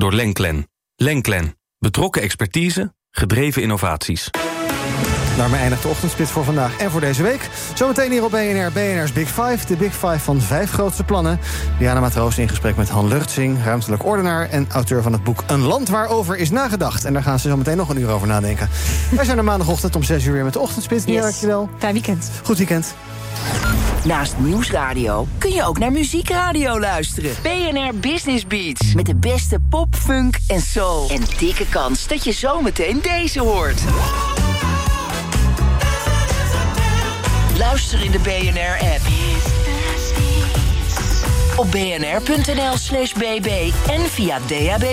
door Lenklen. Lenklen. Betrokken expertise, gedreven innovaties. Daarmee eindigt de ochtendspits voor vandaag en voor deze week. Zometeen hier op BNR, BNR's Big Five. De Big Five van 5 grootste plannen. Diana Matroos in gesprek met Han Luchtzing, ruimtelijk ordenaar en auteur van het boek Een land waarover is nagedacht. En daar gaan ze zo meteen nog een uur over nadenken. Wij zijn er maandagochtend om 6 uur weer met de ochtendspits. Yes. Dankjewel. Fijn weekend. Goed weekend. Naast Nieuwsradio kun je ook naar Muziekradio luisteren. BNR Business Beats. Met de beste pop, funk en soul. En dikke kans dat je zometeen deze hoort. Luister in de BNR-app. Op bnr.nl/bb en via DAB+.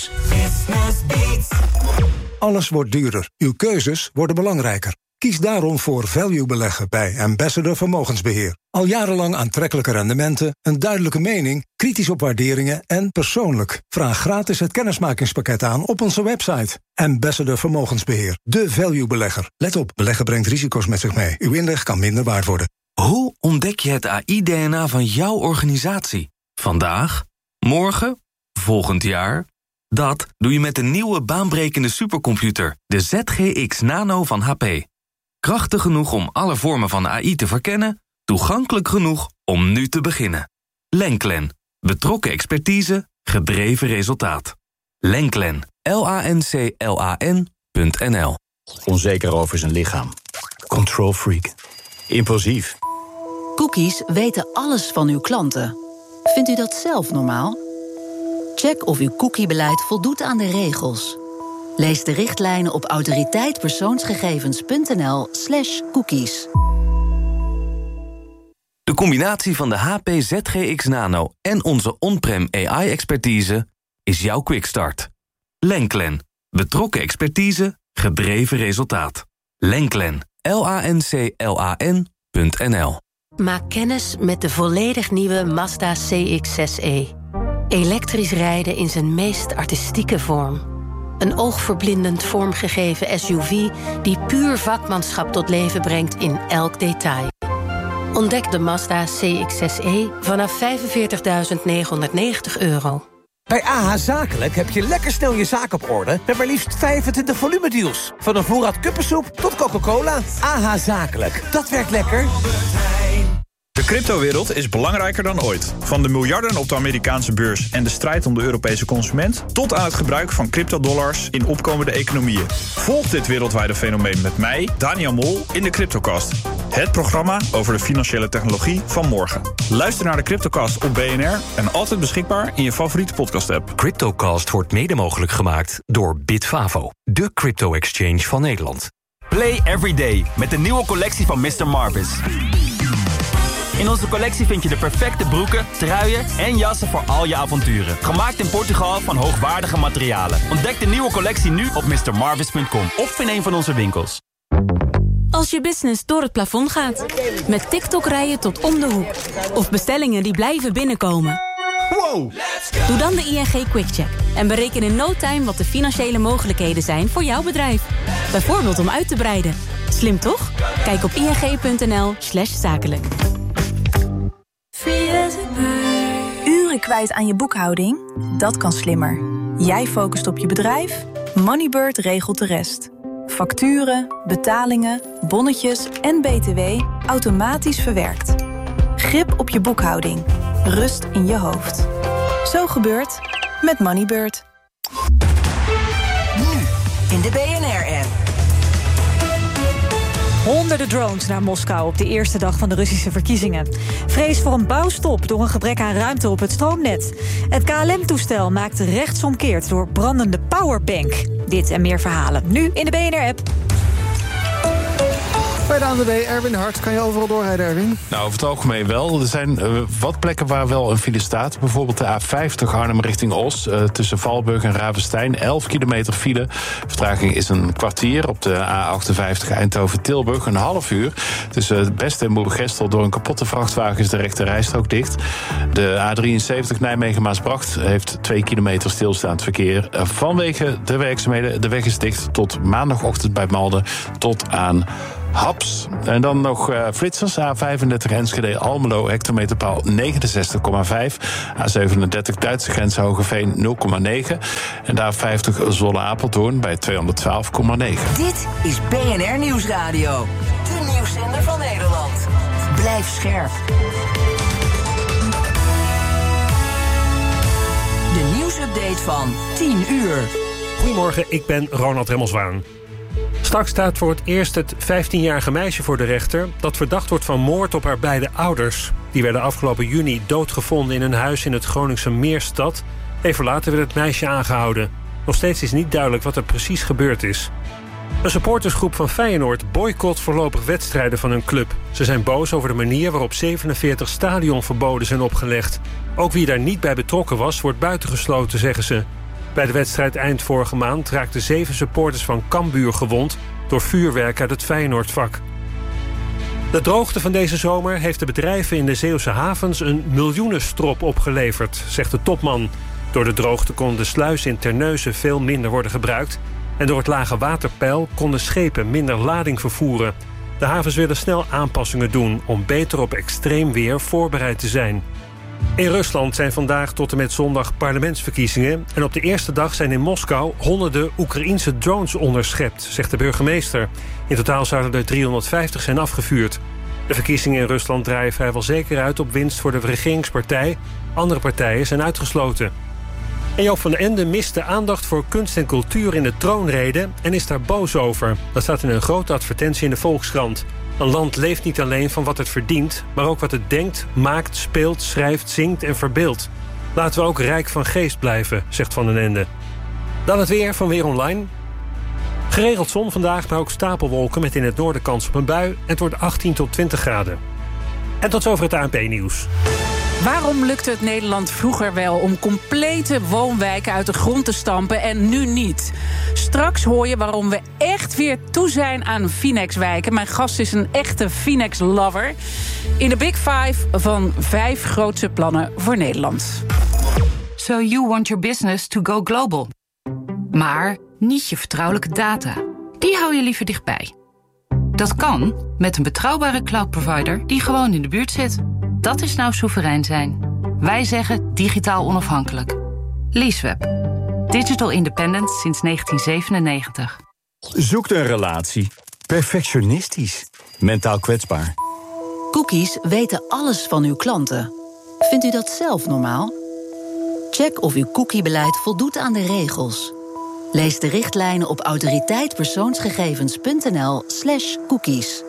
Alles wordt duurder. Uw keuzes worden belangrijker. Kies daarom voor value beleggen bij Ambassador Vermogensbeheer. Al jarenlang aantrekkelijke rendementen, een duidelijke mening, kritisch op waarderingen en persoonlijk. Vraag gratis het kennismakingspakket aan op onze website. Ambassador Vermogensbeheer, de value belegger. Let op, beleggen brengt risico's met zich mee. Uw inleg kan minder waard worden. Hoe ontdek je het AI-DNA van jouw organisatie? Vandaag? Morgen? Volgend jaar? Dat doe je met de nieuwe baanbrekende supercomputer, de ZGX Nano van HP. Krachtig genoeg om alle vormen van AI te verkennen, toegankelijk genoeg om nu te beginnen. Lenklen. Betrokken expertise, gedreven resultaat. Lenklen. LANCLAN.nl. Onzeker over zijn lichaam. Control freak. Impulsief. Cookies weten alles van uw klanten. Vindt u dat zelf normaal? Check of uw cookiebeleid voldoet aan de regels. Lees de richtlijnen op autoriteitpersoonsgegevens.nl/cookies. De combinatie van de HP ZGX Nano en onze on-prem AI-expertise is jouw quickstart. Lenklen. Betrokken expertise, gedreven resultaat. Lenklen. LANCLAN.nl. Maak kennis met de volledig nieuwe Mazda CX-6e. Elektrisch rijden in zijn meest artistieke vorm. Een oogverblindend vormgegeven SUV die puur vakmanschap tot leven brengt in elk detail. Ontdek de Mazda CX-6e vanaf €45.990. Bij AH Zakelijk heb je lekker snel je zaak op orde met maar liefst 25 volumedeals. Van een voorraad kuppensoep tot Coca-Cola. AH Zakelijk, dat werkt lekker. De cryptowereld is belangrijker dan ooit. Van de miljarden op de Amerikaanse beurs en de strijd om de Europese consument, tot aan het gebruik van cryptodollars in opkomende economieën. Volg dit wereldwijde fenomeen met mij, Daniel Mol, in de Cryptocast. Het programma over de financiële technologie van morgen. Luister naar de Cryptocast op BNR en altijd beschikbaar in je favoriete podcast-app. Cryptocast wordt mede mogelijk gemaakt door Bitfavo, de crypto-exchange van Nederland. Play every day met de nieuwe collectie van Mr. Marvis. In onze collectie vind je de perfecte broeken, truien en jassen voor al je avonturen. Gemaakt in Portugal van hoogwaardige materialen. Ontdek de nieuwe collectie nu op mrmarvis.com of in een van onze winkels. Als je business door het plafond gaat. Met TikTok-rijen tot om de hoek. Of bestellingen die blijven binnenkomen. Wow! Doe dan de ING QuickCheck. En bereken in no time wat de financiële mogelijkheden zijn voor jouw bedrijf. Bijvoorbeeld om uit te breiden. Slim toch? Kijk op ing.nl/zakelijk. Uren kwijt aan je boekhouding? Dat kan slimmer. Jij focust op je bedrijf, Moneybird regelt de rest. Facturen, betalingen, bonnetjes en BTW automatisch verwerkt. Grip op je boekhouding. Rust in je hoofd. Zo gebeurt met Moneybird. Nu in de BNR-app. Honderden drones naar Moskou op de eerste dag van de Russische verkiezingen. Vrees voor een bouwstop door een gebrek aan ruimte op het stroomnet. Het KLM-toestel maakt rechtsomkeert door brandende powerbank. Dit en meer verhalen nu in de BNR-app. Bij de ANWB, Erwin Hart. Kan je overal doorrijden, Erwin? Nou, over het algemeen wel. Er zijn wat plekken waar wel een file staat. Bijvoorbeeld de A50 Arnhem richting Os. Tussen Valburg en Ravenstein. 11 kilometer file. Vertraging is een kwartier. Op de A58 Eindhoven-Tilburg een half uur. Tussen Best en Moergestel door een kapotte vrachtwagen is de rechte rijstrook dicht. De A73 Nijmegen-Maasbracht heeft 2 kilometer stilstaand verkeer. Vanwege de werkzaamheden. De weg is dicht tot maandagochtend bij Malden tot aan Haps. En dan nog flitsers. A35 Enschede-Almelo, hectometerpaal 69,5. A37 Duitse grens Hogeveen 0,9. En de A50 Zwolle-Apeldoorn bij 212,9. Dit is BNR Nieuwsradio. De nieuwszender van Nederland. Blijf scherp. De nieuwsupdate van 10 uur. Goedemorgen, ik ben Ronald Remmelswaan. Straks staat voor het eerst het 15-jarige meisje voor de rechter dat verdacht wordt van moord op haar beide ouders. Die werden afgelopen juni doodgevonden in een huis in het Groningse Meerstad. Even later werd het meisje aangehouden. Nog steeds is niet duidelijk wat er precies gebeurd is. Een supportersgroep van Feyenoord boycott voorlopig wedstrijden van hun club. Ze zijn boos over de manier waarop 47 stadionverboden zijn opgelegd. Ook wie daar niet bij betrokken was, wordt buitengesloten, zeggen ze. Bij de wedstrijd eind vorige maand raakten 7 supporters van Cambuur gewond door vuurwerk uit het Feyenoordvak. De droogte van deze zomer heeft de bedrijven in de Zeeuwse havens een miljoenenstrop opgeleverd, zegt de topman. Door de droogte kon de sluis in Terneuzen veel minder worden gebruikt en door het lage waterpeil konden schepen minder lading vervoeren. De havens willen snel aanpassingen doen om beter op extreem weer voorbereid te zijn. In Rusland zijn vandaag tot en met zondag parlementsverkiezingen en op de eerste dag zijn in Moskou honderden Oekraïense drones onderschept, zegt de burgemeester. In totaal zouden er 350 zijn afgevuurd. De verkiezingen in Rusland draaien vrijwel zeker uit op winst voor de regeringspartij. Andere partijen zijn uitgesloten. En Joop van den Ende mist de aandacht voor kunst en cultuur in de troonrede en is daar boos over. Dat staat in een grote advertentie in de Volkskrant. Een land leeft niet alleen van wat het verdient, maar ook wat het denkt, maakt, speelt, schrijft, zingt en verbeeldt. Laten we ook rijk van geest blijven, zegt Van den Ende. Dan het weer van Weer Online. Geregeld zon vandaag, maar ook stapelwolken met in het noorden kans op een bui. En het wordt 18 tot 20 graden. En tot zover het ANP-nieuws. Waarom lukte het Nederland vroeger wel om complete woonwijken uit de grond te stampen en nu niet? Straks hoor je waarom we echt weer toe zijn aan Finex-wijken. Mijn gast is een echte Finex-lover. In de Big Five van 5 grootste plannen voor Nederland. So you want your business to go global. Maar niet je vertrouwelijke data. Die hou je liever dichtbij. Dat kan met een betrouwbare cloud-provider die gewoon in de buurt zit. Dat is nou soeverein zijn. Wij zeggen digitaal onafhankelijk. Leaseweb. Digital independent sinds 1997. Zoekt een relatie. Perfectionistisch. Mentaal kwetsbaar. Cookies weten alles van uw klanten. Vindt u dat zelf normaal? Check of uw cookiebeleid voldoet aan de regels. Lees de richtlijnen op autoriteitpersoonsgegevens.nl/cookies.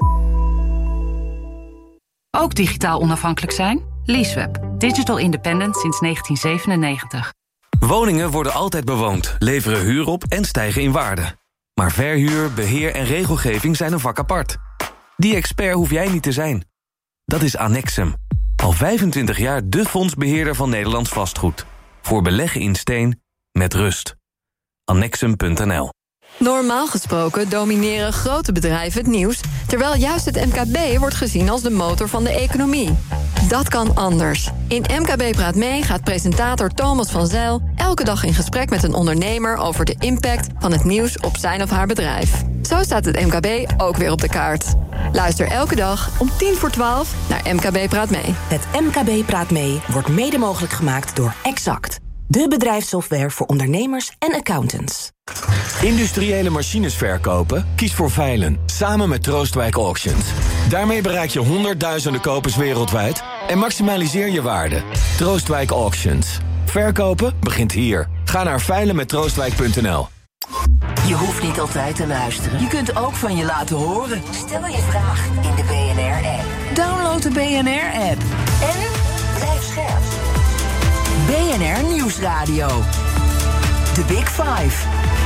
Ook digitaal onafhankelijk zijn? Leaseweb. Digital independent sinds 1997. Woningen worden altijd bewoond, leveren huur op en stijgen in waarde. Maar verhuur, beheer en regelgeving zijn een vak apart. Die expert hoef jij niet te zijn. Dat is Annexum. Al 25 jaar de fondsbeheerder van Nederlands vastgoed. Voor beleggen in steen, met rust. Annexum.nl. Normaal gesproken domineren grote bedrijven het nieuws, terwijl juist het MKB wordt gezien als de motor van de economie. Dat kan anders. In MKB Praat Mee gaat presentator Thomas van Zijl elke dag in gesprek met een ondernemer over de impact van het nieuws op zijn of haar bedrijf. Zo staat het MKB ook weer op de kaart. Luister elke dag om 11:10 naar MKB Praat Mee. Het MKB Praat Mee wordt mede mogelijk gemaakt door Exact. De bedrijfssoftware voor ondernemers en accountants. Industriële machines verkopen? Kies voor Veilen, samen met Troostwijk Auctions. Daarmee bereik je honderdduizenden kopers wereldwijd en maximaliseer je waarde. Troostwijk Auctions. Verkopen begint hier. Ga naar veilenmettroostwijk.nl. Je hoeft niet altijd te luisteren. Je kunt ook van je laten horen. Stel je vraag in de BNR-app. Download de BNR-app. En blijf scherp. BNR Nieuwsradio. The Big Five.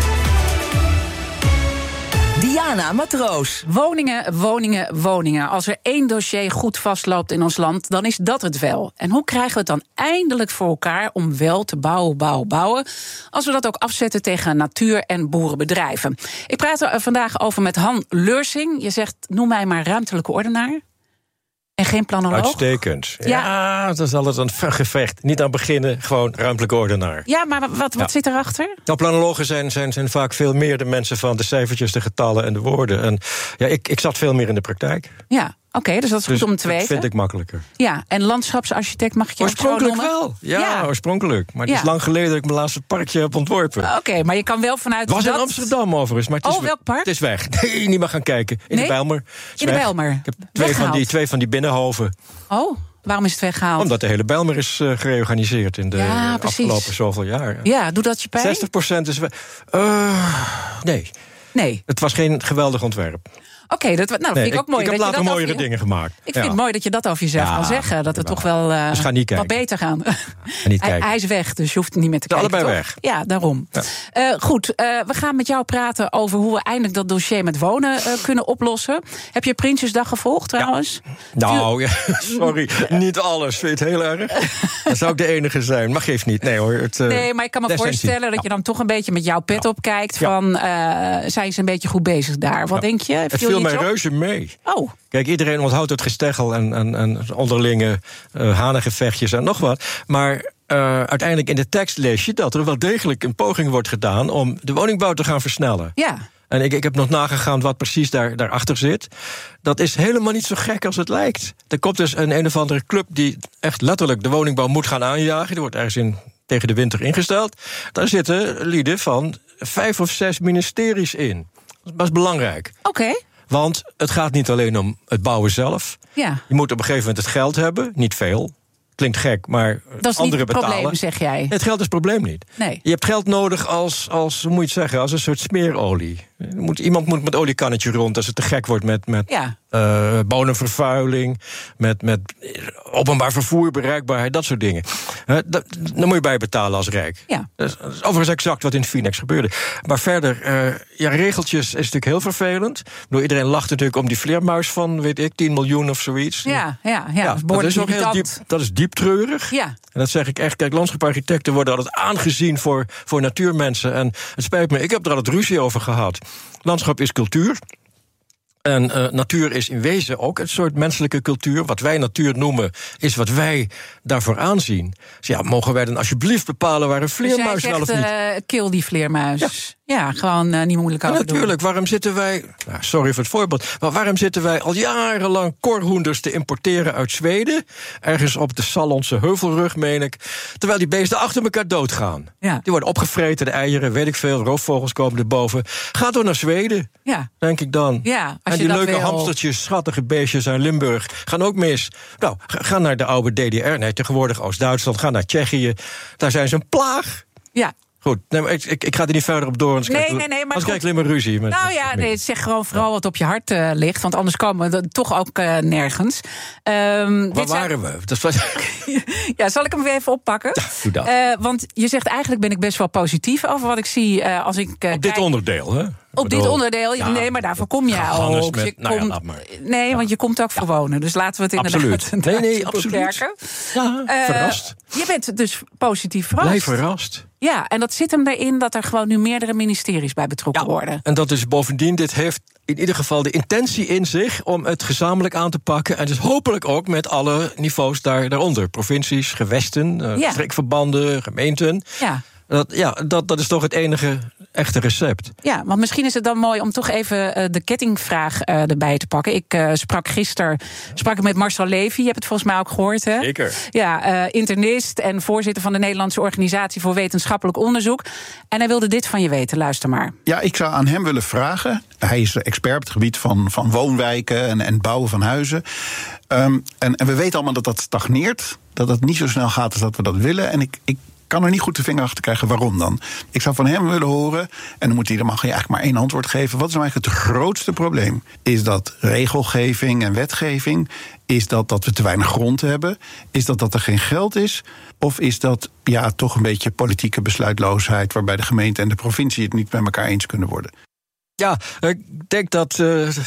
Diana Matroos. Woningen, woningen, woningen. Als er één dossier goed vastloopt in ons land, dan is dat het wel. En hoe krijgen we het dan eindelijk voor elkaar om wel te bouwen, als we dat ook afzetten tegen natuur- en boerenbedrijven? Ik praat er vandaag over met Han Leursing. Je zegt, noem mij maar ruimtelijke ordenaar. En geen planoloog? Uitstekend. Ja, dat is altijd een gevecht. Niet aan beginnen, gewoon ruimtelijke ordenaar. Ja, maar wat zit erachter? Nou, planologen zijn vaak veel meer de mensen van de cijfertjes, de getallen en de woorden. En ja, ik zat veel meer in de praktijk. Ja, oké, dus dat is goed om te weten. Dat vind ik makkelijker. Ja, en landschapsarchitect mag ik je oorspronkelijk wel. Ja, oorspronkelijk. Maar het is lang geleden dat ik mijn laatste parkje heb ontworpen. Oké, maar je kan wel vanuit was in Amsterdam overigens. Maar het is welk park? Het is weg. Nee, niet meer gaan kijken. In de Bijlmer. In de Bijlmer? Ik heb twee van die binnenhoven. Oh, waarom is het weggehaald? Omdat de hele Bijlmer is gereorganiseerd in de afgelopen zoveel jaar. Ja, doet dat je pijn? 60% is weg. Nee. Het was geen geweldig ontwerp. Oké, dat vind ik ook mooi. Ik heb later mooiere dingen gemaakt. Ik vind het mooi dat je dat over jezelf kan zeggen. Dat het toch wel wat beter gaan. Hij is weg, dus je hoeft niet meer te kijken. Allebei weg. Ja, daarom. Ja. Goed, we gaan met jou praten over hoe we eindelijk dat dossier met wonen kunnen oplossen. Heb je Prinsjesdag gevolgd trouwens? Ja. Nou, sorry, niet alles. Vind je het heel erg? Dat zou ik de enige zijn, maar geeft niet. Nee hoor. Nee, maar ik kan me voorstellen dat je dan toch een beetje met jouw pet opkijkt. Van, zijn ze een beetje goed bezig daar? Wat denk je? Het viel mij reuze mee. Oh. Kijk, iedereen onthoudt het gesteggel en onderlinge hanengevechtjes en nog wat. Maar uiteindelijk in de tekst lees je dat er wel degelijk een poging wordt gedaan om de woningbouw te gaan versnellen. Ja. En ik heb nog nagegaan wat precies daarachter zit. Dat is helemaal niet zo gek als het lijkt. Er komt dus een of andere club die echt letterlijk de woningbouw moet gaan aanjagen. Die wordt ergens tegen de winter ingesteld. Daar zitten lieden van 5 of 6 ministeries in. Dat is belangrijk. Oké. Want het gaat niet alleen om het bouwen zelf. Ja. Je moet op een gegeven moment het geld hebben. Niet veel. Klinkt gek, maar dat is anderen niet het betalen. Probleem, zeg jij. Het geld is het probleem niet. Nee. Je hebt geld nodig als hoe moet je het zeggen, als een soort smeerolie. Iemand moet met oliekannetje rond als het te gek wordt met bodemvervuiling, met openbaar vervoer, bereikbaarheid, dat soort dingen. Dan moet je bij betalen als rijk. Ja. Dat is overigens exact wat in Phoenix gebeurde. Maar verder, regeltjes is natuurlijk heel vervelend. Iedereen lacht natuurlijk om die vleermuis van, weet ik, 10 miljoen of zoiets. Ja, dat is ook heel diep. Dat is diep treurig. Ja. En dat zeg ik echt. Kijk, landschaparchitecten worden altijd aangezien voor natuurmensen. En het spijt me, ik heb er altijd ruzie over gehad. Landschap is cultuur. En natuur is in wezen ook een soort menselijke cultuur. Wat wij natuur noemen, is wat wij daarvoor aanzien. Dus ja, mogen wij dan alsjeblieft bepalen waar een vleermuis wel of niet? Kill die vleermuis. Ja, gewoon niet moeilijk over doen. Natuurlijk, waarom zitten wij... sorry voor het voorbeeld, maar waarom zitten wij al jarenlang korhoenders te importeren uit Zweden? Ergens op de Sallandse heuvelrug, meen ik. Terwijl die beesten achter elkaar doodgaan. Ja. Die worden opgevreten, de eieren, weet ik veel, roofvogels komen erboven. Ga door naar Zweden, denk ik dan. Ja, en die leuke hamstertjes, schattige beestjes uit Limburg gaan ook mis. Nou, ga naar de oude DDR, nee, tegenwoordig Oost-Duitsland, ga naar Tsjechië. Daar zijn ze een plaag. Ja. Goed, nee, maar ik ga er niet verder op door. Anders krijg ik alleen maar ruzie. Zeg gewoon vooral wat op je hart ligt. Want anders komen we toch ook nergens. Waar waren we? Ja, zal ik hem weer even oppakken? Ja, doe dat. Want je zegt eigenlijk ben ik best wel positief over wat ik zie als ik op dit onderdeel, hè? Op dit onderdeel, nee, maar daarvoor kom je ook. Want je komt ook voor wonen. Dus laten we het inderdaad absoluut. Ja, verrast. Je bent dus positief verrast. Blij verrast. Ja, en dat zit hem erin dat er gewoon nu meerdere ministeries bij betrokken worden. En dat is bovendien, dit heeft in ieder geval de intentie in zich om het gezamenlijk aan te pakken. En dus hopelijk ook met alle niveaus daaronder. Provincies, gewesten, streekverbanden, gemeenten. Dat is toch het enige echte recept. Ja, want misschien is het dan mooi om toch even de kettingvraag erbij te pakken. Ik sprak gisteren met Marcel Levy, je hebt het volgens mij ook gehoord, hè? Zeker. Ja, internist en voorzitter van de Nederlandse Organisatie voor Wetenschappelijk Onderzoek. En hij wilde dit van je weten, luister maar. Ja, ik zou aan hem willen vragen. Hij is expert op het gebied van woonwijken en bouwen van huizen. En we weten allemaal dat stagneert. Dat het niet zo snel gaat als dat we dat willen. En ik kan er niet goed de vinger achter krijgen waarom dan. Ik zou van hem willen horen, en dan mag je eigenlijk maar één antwoord geven. Wat is nou eigenlijk het grootste probleem? Is dat regelgeving en wetgeving? Is dat we te weinig grond hebben? Is dat er geen geld is? Of is dat toch een beetje politieke besluitloosheid, waarbij de gemeente en de provincie het niet met elkaar eens kunnen worden? Ja, ik denk dat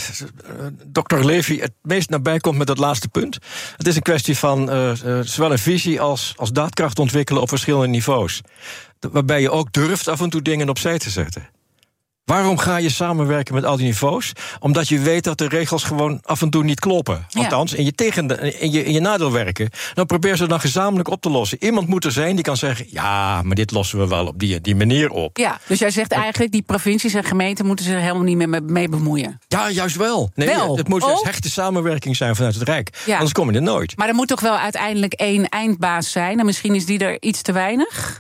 dokter Levy het meest nabij komt met dat laatste punt. Het is een kwestie van zowel een visie als daadkracht ontwikkelen op verschillende niveaus. Waarbij je ook durft af en toe dingen opzij te zetten. Waarom ga je samenwerken met al die niveaus? Omdat je weet dat de regels gewoon af en toe niet kloppen. Althans, in je nadeel werken. Dan probeer ze dan gezamenlijk op te lossen. Iemand moet er zijn die kan zeggen... ja, maar dit lossen we wel op die manier op. Ja, dus jij zegt eigenlijk... die provincies en gemeenten moeten zich er helemaal niet meer mee bemoeien. Ja, juist wel. Nee, het moet juist hechte samenwerking zijn vanuit het Rijk. Ja. Anders kom je er nooit. Maar er moet toch wel uiteindelijk één eindbaas zijn... en misschien is die er iets te weinig?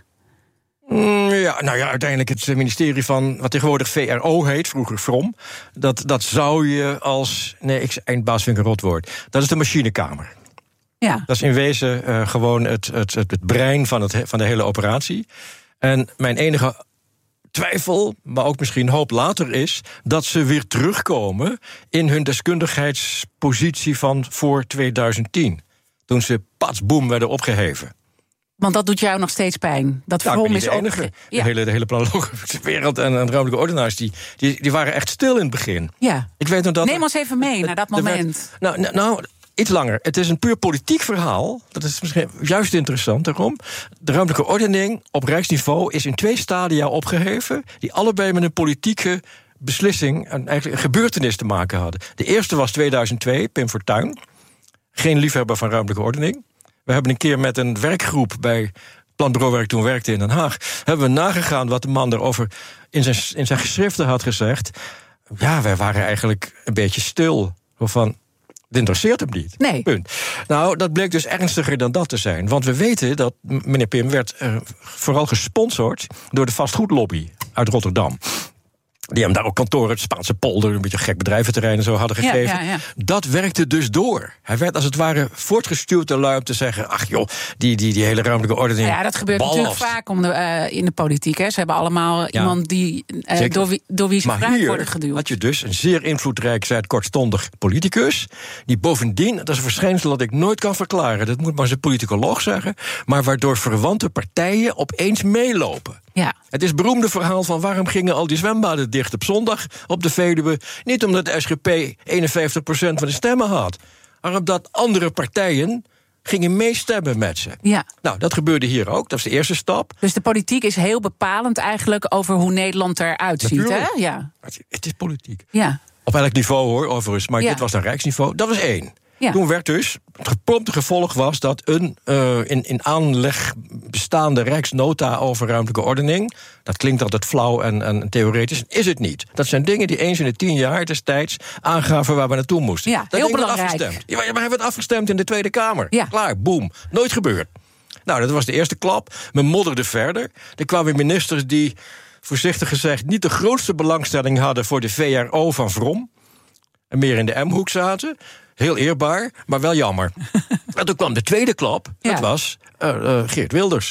Uiteindelijk het ministerie van wat tegenwoordig VRO heet, vroeger Vrom. Dat zou je als... Nee, eindbaas vind ik een rotwoord. Dat is de machinekamer. Ja. Dat is in wezen gewoon het brein van de hele operatie. En mijn enige twijfel, maar ook misschien hoop later is... dat ze weer terugkomen in hun deskundigheidspositie van voor 2010. Toen ze patsboom werden opgeheven. Want dat doet jou nog steeds pijn. Dat Vrom is ook... De hele planologische wereld en ruimtelijke ordenaars... die waren echt stil in het begin. Ja. Ik weet nog dat Neem ons even mee naar dat moment. Nou, iets langer. Het is een puur politiek verhaal. Dat is misschien juist interessant daarom. De ruimtelijke ordening op rijksniveau is in 2 stadia opgeheven... die allebei met een politieke beslissing... en eigenlijk een gebeurtenis te maken hadden. De eerste was 2002, Pim Fortuyn. Geen liefhebber van ruimtelijke ordening. We hebben een keer met een werkgroep bij Planbureau waar ik toen werkte in Den Haag... hebben we nagegaan wat de man erover in zijn geschriften had gezegd. Ja, wij waren eigenlijk een beetje stil. Van, het interesseert hem niet. Nee. Punt. Nou, dat bleek dus ernstiger dan dat te zijn. Want we weten dat meneer Pim werd vooral gesponsord... door de vastgoedlobby uit Rotterdam. Die hem daar ook kantoren, het Spaanse polder... een beetje gek bedrijventerrein en zo hadden gegeven. Ja. Dat werkte dus door. Hij werd als het ware voortgestuurd door lui om te zeggen... ach joh, die hele ruimtelijke ordening... Ja, dat gebeurt natuurlijk vaak in de politiek. Hè. Ze hebben allemaal iemand die door wie ze vragen worden geduwd. Had je dus een zeer invloedrijk, zei het kortstondig politicus... die bovendien, dat is een verschijnsel dat ik nooit kan verklaren... dat moet maar eens een politicoloog zeggen... maar waardoor verwante partijen opeens meelopen. Ja. Het is het beroemde verhaal van waarom gingen al die zwembaden dicht op zondag op de Veluwe. Niet omdat de SGP 51% van de stemmen had, maar omdat andere partijen gingen meestemmen met ze. Ja. Nou, dat gebeurde hier ook. Dat is de eerste stap. Dus de politiek is heel bepalend eigenlijk over hoe Nederland eruit ziet, hè? Ja. Het is politiek. Ja. Op elk niveau hoor, overigens. Maar dit was dan rijksniveau. Dat was 1. Ja. Toen werd dus, het prompte gevolg was dat een in aanleg bestaande rijksnota over ruimtelijke ordening... dat klinkt altijd flauw en theoretisch, is het niet. Dat zijn dingen die eens in de 10 jaar destijds aangaven waar we naartoe moesten. Ja, heel belangrijk. Afgestemd. Ja, maar hij werd afgestemd in de Tweede Kamer. Ja. Klaar, boem, nooit gebeurd. Nou, dat was de eerste klap. Men modderde verder. Er kwamen ministers die, voorzichtig gezegd... niet de grootste belangstelling hadden voor de VRO van Vrom... en meer in de M-hoek zaten... Heel eerbaar, maar wel jammer. En toen kwam de tweede klap, dat was Geert Wilders.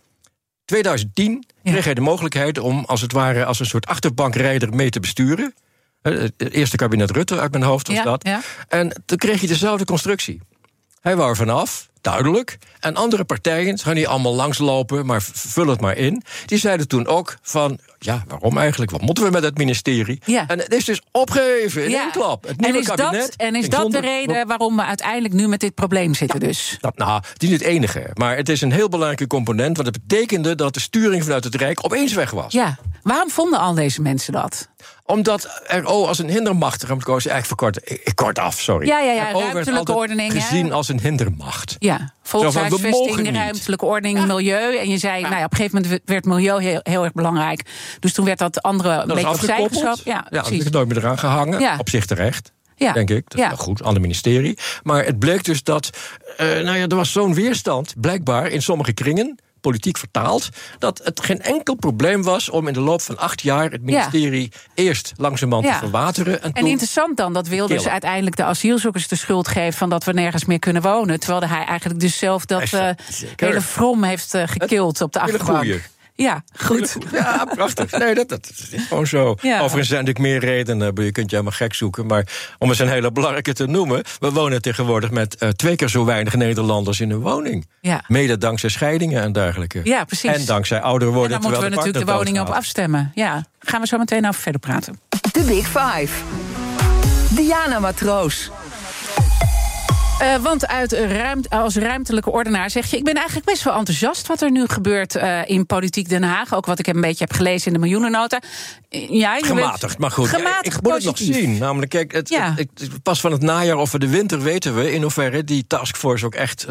2010 kreeg hij de mogelijkheid om, als het ware... als een soort achterbankrijder mee te besturen. Het eerste kabinet Rutte, uit mijn hoofd was dat. Ja. En toen kreeg hij dezelfde constructie. Hij wou er vanaf, duidelijk. En andere partijen, ze gaan niet allemaal langslopen... maar vul het maar in. Die zeiden toen ook van... ja, waarom eigenlijk? Wat moeten we met het ministerie? Ja. En het is dus opgeheven in één klap. Het nieuwe kabinet... Is dat de reden waarom we uiteindelijk nu met dit probleem zitten dus? Nou, het is niet het enige. Maar het is een heel belangrijke component... want het betekende dat de sturing vanuit het Rijk opeens weg was. Ja, waarom vonden al deze mensen dat? Omdat RO als een hindermacht... eigenlijk verkorten, kort af, sorry. Ja, ruimtelijke ordening. Gezien als een hindermacht. Ja, volkshuisvesting, ruimtelijke ordening, milieu. En je zei, op een gegeven moment werd milieu heel erg belangrijk. Dus toen werd dat andere een beetje opzij geschoven. Ja, dat is nooit meer eraan gehangen. Ja. Op zich terecht. Ja. Denk ik. Dat is wel goed, ander ministerie. Maar het bleek dus dat... er was zo'n weerstand, blijkbaar, in sommige kringen... politiek vertaald, dat het geen enkel probleem was... om in de loop van 8 jaar het ministerie eerst langzamerhand te verwateren. En interessant dan dat Wilders uiteindelijk de asielzoekers de schuld geeft... van dat we nergens meer kunnen wonen. Terwijl hij eigenlijk dus zelf dat hele Vrom heeft gekild op de achterbank. Ja, goed. Ja, prachtig. Nee, dat is gewoon zo. Ja. Overigens zijn natuurlijk meer redenen. Je kunt je helemaal gek zoeken. Maar om eens een hele belangrijke te noemen... we wonen tegenwoordig met 2 keer zo weinig Nederlanders in een woning. Ja. Mede dankzij scheidingen en dergelijke. Ja, precies. En dankzij ouder worden. En daar moeten we natuurlijk de woningen op afstemmen. Ja, gaan we zo meteen over verder praten. De Big Five. Diana Matroos. Want als ruimtelijke ordenaar zeg je... ik ben eigenlijk best wel enthousiast wat er nu gebeurt in Politiek Den Haag. Ook wat ik een beetje heb gelezen in de miljoenennota. Ja, gematigd, maar goed. Gematigd, ik moet het nog zien. Namelijk, kijk, pas van het najaar of de winter weten we... in hoeverre die taskforce ook echt...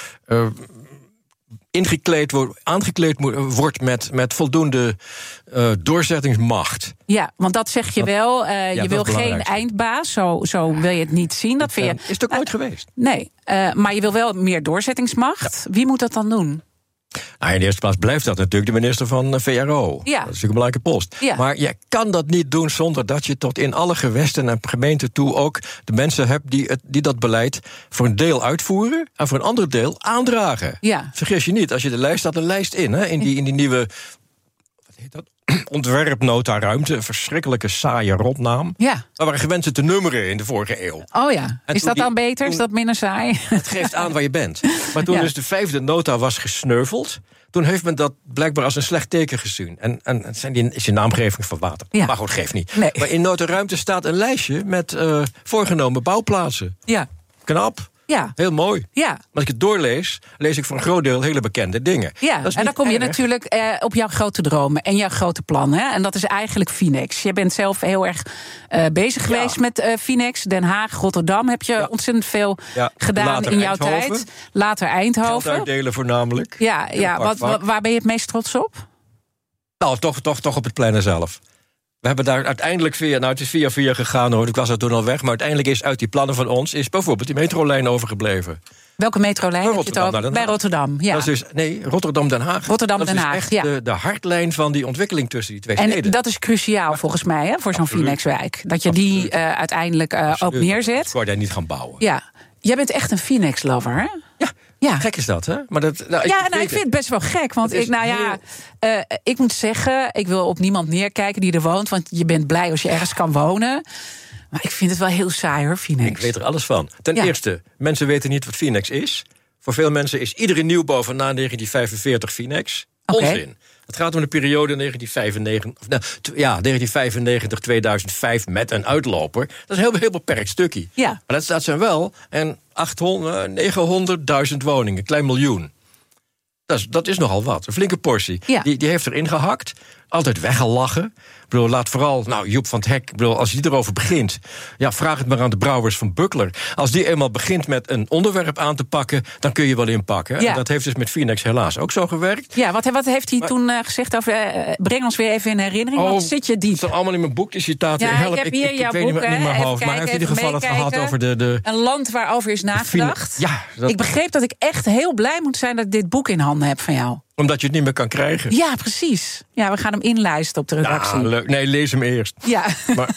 aangekleed wordt met voldoende doorzettingsmacht. Ja, want dat zeg je wel. Je wil geen eindbaas, zo wil je het niet zien. Dat vind je, is het ook nooit geweest? Nee, maar je wil wel meer doorzettingsmacht. Ja. Wie moet dat dan doen? Nou, in de eerste plaats blijft dat natuurlijk de minister van VRO. Ja. Dat is natuurlijk een belangrijke post. Ja. Maar je kan dat niet doen zonder dat je tot in alle gewesten en gemeenten toe ook de mensen hebt die dat beleid voor een deel uitvoeren en voor een ander deel aandragen. Ja. Vergis je niet, als je de lijst staat een lijst in, hè, in die nieuwe... Wat heet dat? Ontwerpnota ruimte, een verschrikkelijke saaie rotnaam. Ja. We waren gewend ze te nummeren in de vorige eeuw. Oh ja, is dat dan beter? Is dat minder saai? Het geeft aan waar je bent. Maar toen dus de 5e nota was gesneuveld... toen heeft men dat blijkbaar als een slecht teken gezien. En is je naamgeving van water. Ja. Maar goed, geeft niet. Nee. Maar in nota ruimte staat een lijstje met voorgenomen bouwplaatsen. Ja. Knap. Ja. Heel mooi. Ja. Maar als ik het doorlees, lees ik voor een groot deel hele bekende dingen. Ja, en dan kom je natuurlijk op jouw grote dromen en jouw grote plan. Hè? En dat is eigenlijk Finex. Je bent zelf heel erg bezig geweest met Finex. Den Haag, Rotterdam heb je ontzettend veel gedaan later in jouw tijd. Later Eindhoven. Geld uitdelen voornamelijk. Ja. Waar ben je het meest trots op? Nou, toch op het plannen zelf. We hebben daar uiteindelijk het is via gegaan hoor. Ik was er toen al weg, maar uiteindelijk is uit die plannen van ons is bijvoorbeeld die metrolijn overgebleven. Welke metrolijn heb je het over? Bij Rotterdam, ja. Dat is dus, Rotterdam-Den Haag. Rotterdam-Den Haag, dat is echt de hartlijn van die ontwikkeling tussen die twee steden. En dat is cruciaal volgens mij, hè, voor zo'n Finex-wijk. Dat je die uiteindelijk ook neerzet. Ik wou daar niet gaan bouwen. Ja, jij bent echt een Finex-lover, hè? Ja. Gek is dat, hè? Maar dat, ik vind het best wel gek. Want ik moet zeggen, ik wil op niemand neerkijken die er woont. Want je bent blij als je ergens kan wonen. Maar ik vind het wel heel saai, hoor, Finex. Ik weet er alles van. Ten eerste, mensen weten niet wat Finex is. Voor veel mensen is iedere nieuwbouw van na 1945 Finex. Onzin. Het gaat om de periode 1995-2005 met een uitloper. Dat is een heel beperkt stukje. Ja. Maar dat zijn wel 900.000 woningen, klein miljoen. Dat is nogal wat, een flinke portie. Ja. Die heeft erin gehakt, altijd weggelachen. Ik bedoel, laat vooral, Joep van het Hek, als hij erover begint... vraag het maar aan de brouwers van Buckler. Als die eenmaal begint met een onderwerp aan te pakken... dan kun je wel inpakken. Ja. En dat heeft dus met Finex helaas ook zo gewerkt. Ja, wat heeft hij toen gezegd over... breng ons weer even in herinnering, want zit je diep? Het staat allemaal in mijn boek, die citaten. Ja, ik heb hier jouw boek, weet niet meer mijn hoofd, maar hij heeft in ieder geval het gehad over de... Een land waarover is nagedacht. Ik begreep dat ik echt heel blij moet zijn... dat ik dit boek in handen heb van jou. Omdat je het niet meer kan krijgen. Ja, precies. Ja, we gaan hem inlijsten op de redactie. Leuk. Nee, lees hem eerst. Ja. Maar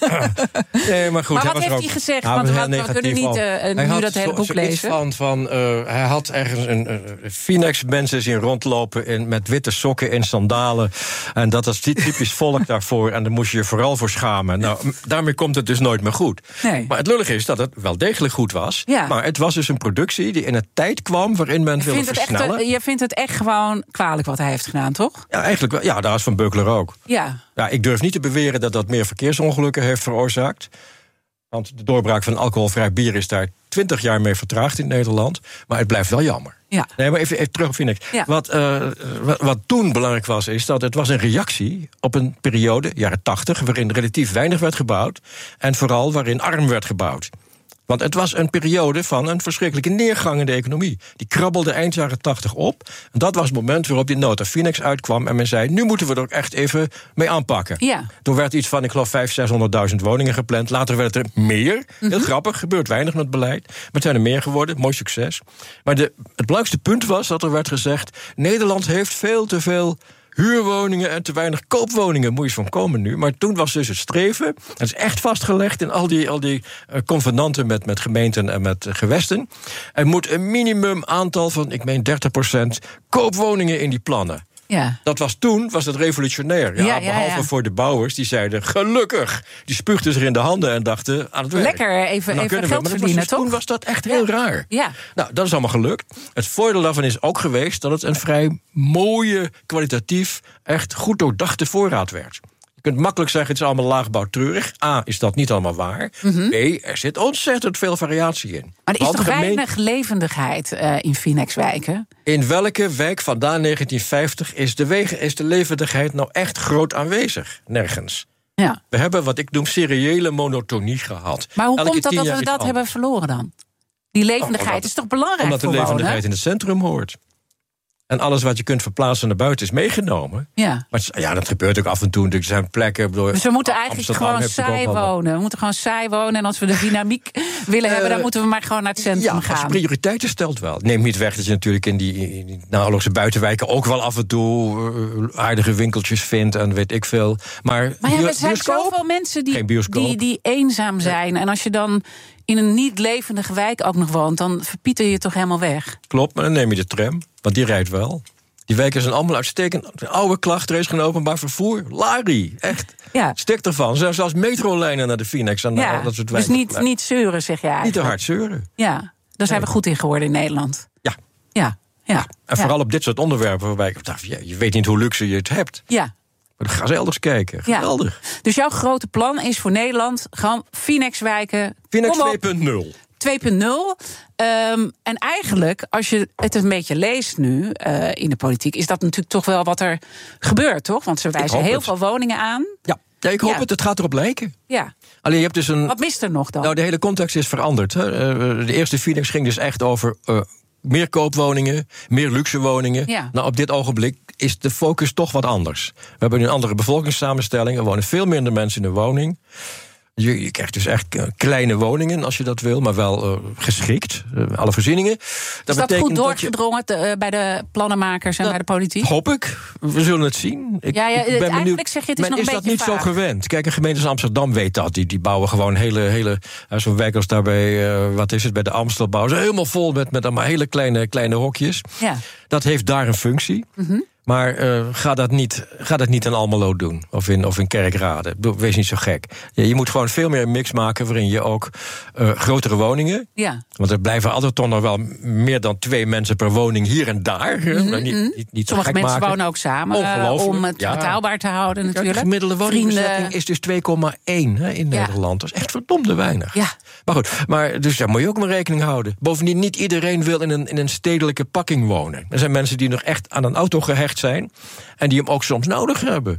goed. Maar wat heeft hij gezegd? Want we kunnen niet nu dat hele boek lezen. Hij had ergens een Finex-mensen zien rondlopen met witte sokken en sandalen. En dat is typisch volk daarvoor. En daar moest je je vooral voor schamen. Nou, daarmee komt het dus nooit meer goed. Nee. Maar het lullige is dat het wel degelijk goed was. Ja. Maar het was dus een productie die in een tijd kwam waarin men wilde versnellen. Je vindt het echt gewoon kwalijk wat hij heeft gedaan, toch? Ja, eigenlijk wel. Ja, daar is Van Buckler ook. Ja. Ja, ik durf niet te beweren dat dat meer verkeersongelukken heeft veroorzaakt. Want de doorbraak van alcoholvrij bier is daar 20 jaar mee vertraagd in Nederland. Maar het blijft wel jammer. Ja. Nee, maar even terug op Finex. Ja. Wat toen belangrijk was, is dat het was een reactie op een periode, jaren 80... waarin relatief weinig werd gebouwd. En vooral waarin arm werd gebouwd. Want het was een periode van een verschrikkelijke neergang in de economie. Die krabbelde eind jaren 80 op. En dat was het moment waarop die nota Finex uitkwam. En men zei, nu moeten we er ook echt even mee aanpakken. Ja. Toen werd iets van, ik geloof, 500.000-600.000 woningen gepland. Later werd het er meer. Heel grappig, gebeurt weinig met beleid. Maar het zijn er meer geworden, mooi succes. Maar het belangrijkste punt was dat er werd gezegd... Nederland heeft veel te veel huurwoningen en te weinig koopwoningen. Moet je van komen nu. Maar toen was dus het streven, dat is echt vastgelegd in al die convenanten met gemeenten en met gewesten. Er moet een minimum aantal van, ik meen 30% koopwoningen in die plannen. Ja. Dat was het revolutionair. Behalve voor de bouwers, die zeiden gelukkig. Die spuugden zich in de handen en dachten aan het werk. Lekker, even geld verdienen, toch? Toen was dat echt heel raar. Ja. Nou, dat is allemaal gelukt. Het voordeel daarvan is ook geweest dat het een vrij mooie, kwalitatief, echt goed doordachte voorraad werd. Je kunt makkelijk zeggen, het is allemaal laagbouwtreurig. A, is dat niet allemaal waar. B, er zit ontzettend veel variatie in. Maar er is toch weinig levendigheid in Phoenixwijken? In welke wijk vandaan 1950 is de levendigheid nou echt groot aanwezig? Nergens. Ja. We hebben wat ik noem seriële monotonie gehad. Maar hoe Elke komt dat 10 dat jaar we iets dat hebben verloren dan? Die levendigheid is toch belangrijk omdat de voor wonen? levendigheid in het centrum hoort. En alles wat je kunt verplaatsen naar buiten is meegenomen. Ja. Maar ja, dat gebeurt ook af en toe. Er zijn plekken... Dus we moeten eigenlijk gewoon saai wonen. We moeten gewoon saai wonen. En als we de dynamiek willen hebben, dan moeten we maar gewoon naar het centrum gaan. Als je prioriteiten stelt wel. Neem niet weg dat je natuurlijk in die naoorlogse buitenwijken ook wel af en toe aardige winkeltjes vindt en weet ik veel. Maar ja, er zijn zoveel mensen die eenzaam zijn. En als je dan in een niet levendige wijk ook nog woont, dan verpieter je toch helemaal weg. Klopt, maar dan neem je de tram, want die rijdt wel. Die wijken zijn allemaal uitstekend. De oude klacht, er is geen openbaar vervoer. Lari, echt. Ja. Stik ervan. Zelfs metrolijnen naar de Phoenix. En dat soort wijken. Dus niet zeuren, zeg je eigenlijk. Niet te hard zeuren. Ja, daar zijn we goed in geworden in Nederland. Ja. En vooral op dit soort onderwerpen waarbij ik dacht, je weet niet hoe luxe je het hebt. Ja. Maar dan gaan ze elders kijken. Geweldig. Ja. Dus jouw grote plan is voor Nederland gewoon Phoenixwijken. Phoenix 2.0. 2.0. En eigenlijk, als je het een beetje leest nu in de politiek, is dat natuurlijk toch wel wat er gebeurt, toch? Want ze wijzen heel veel woningen aan. Ja, ik hoop het. Het gaat erop lijken. Ja. Alleen je hebt dus wat mist er nog dan? Nou, de hele context is veranderd. Hè. De eerste Phoenix ging dus echt over meer koopwoningen, meer luxe woningen. Ja. Nou, op dit ogenblik is de focus toch wat anders. We hebben nu een andere bevolkingssamenstelling. Er wonen veel minder mensen in een woning. Je krijgt dus echt kleine woningen, als je dat wil, maar wel geschikt. Alle voorzieningen. Is dat goed doorgedrongen bij de plannenmakers en bij de politiek? Hoop ik. We zullen het zien. Ik ben eigenlijk benieuwd. zeg je, het is nog een beetje dat niet vaag. zo gewend? Kijk, een gemeente als Amsterdam weet dat. Die bouwen gewoon hele zo'n wijk als daarbij, wat is het, bij de Amstel bouwen ze helemaal vol met allemaal hele kleine hokjes. Ja. Dat heeft daar een functie. Mm-hmm. Maar ga dat niet in Almelo doen. Of in Kerkrade. Wees niet zo gek. Je moet gewoon veel meer een mix maken waarin je ook grotere woningen. Ja. Want er blijven altijd toch nog wel meer dan 2 mensen per woning hier en daar. Mm-hmm. Niet zo sommige gek mensen maken. wonen ook samen om het betaalbaar te houden natuurlijk. De gemiddelde woningbezetting is dus 2,1 in Nederland. Dat is echt verdomde weinig. Ja. Maar goed, dus daar moet je ook mee rekening houden. Bovendien, niet iedereen wil in een stedelijke pakking wonen. Er zijn mensen die nog echt aan een auto gehecht zijn en die hem ook soms nodig hebben.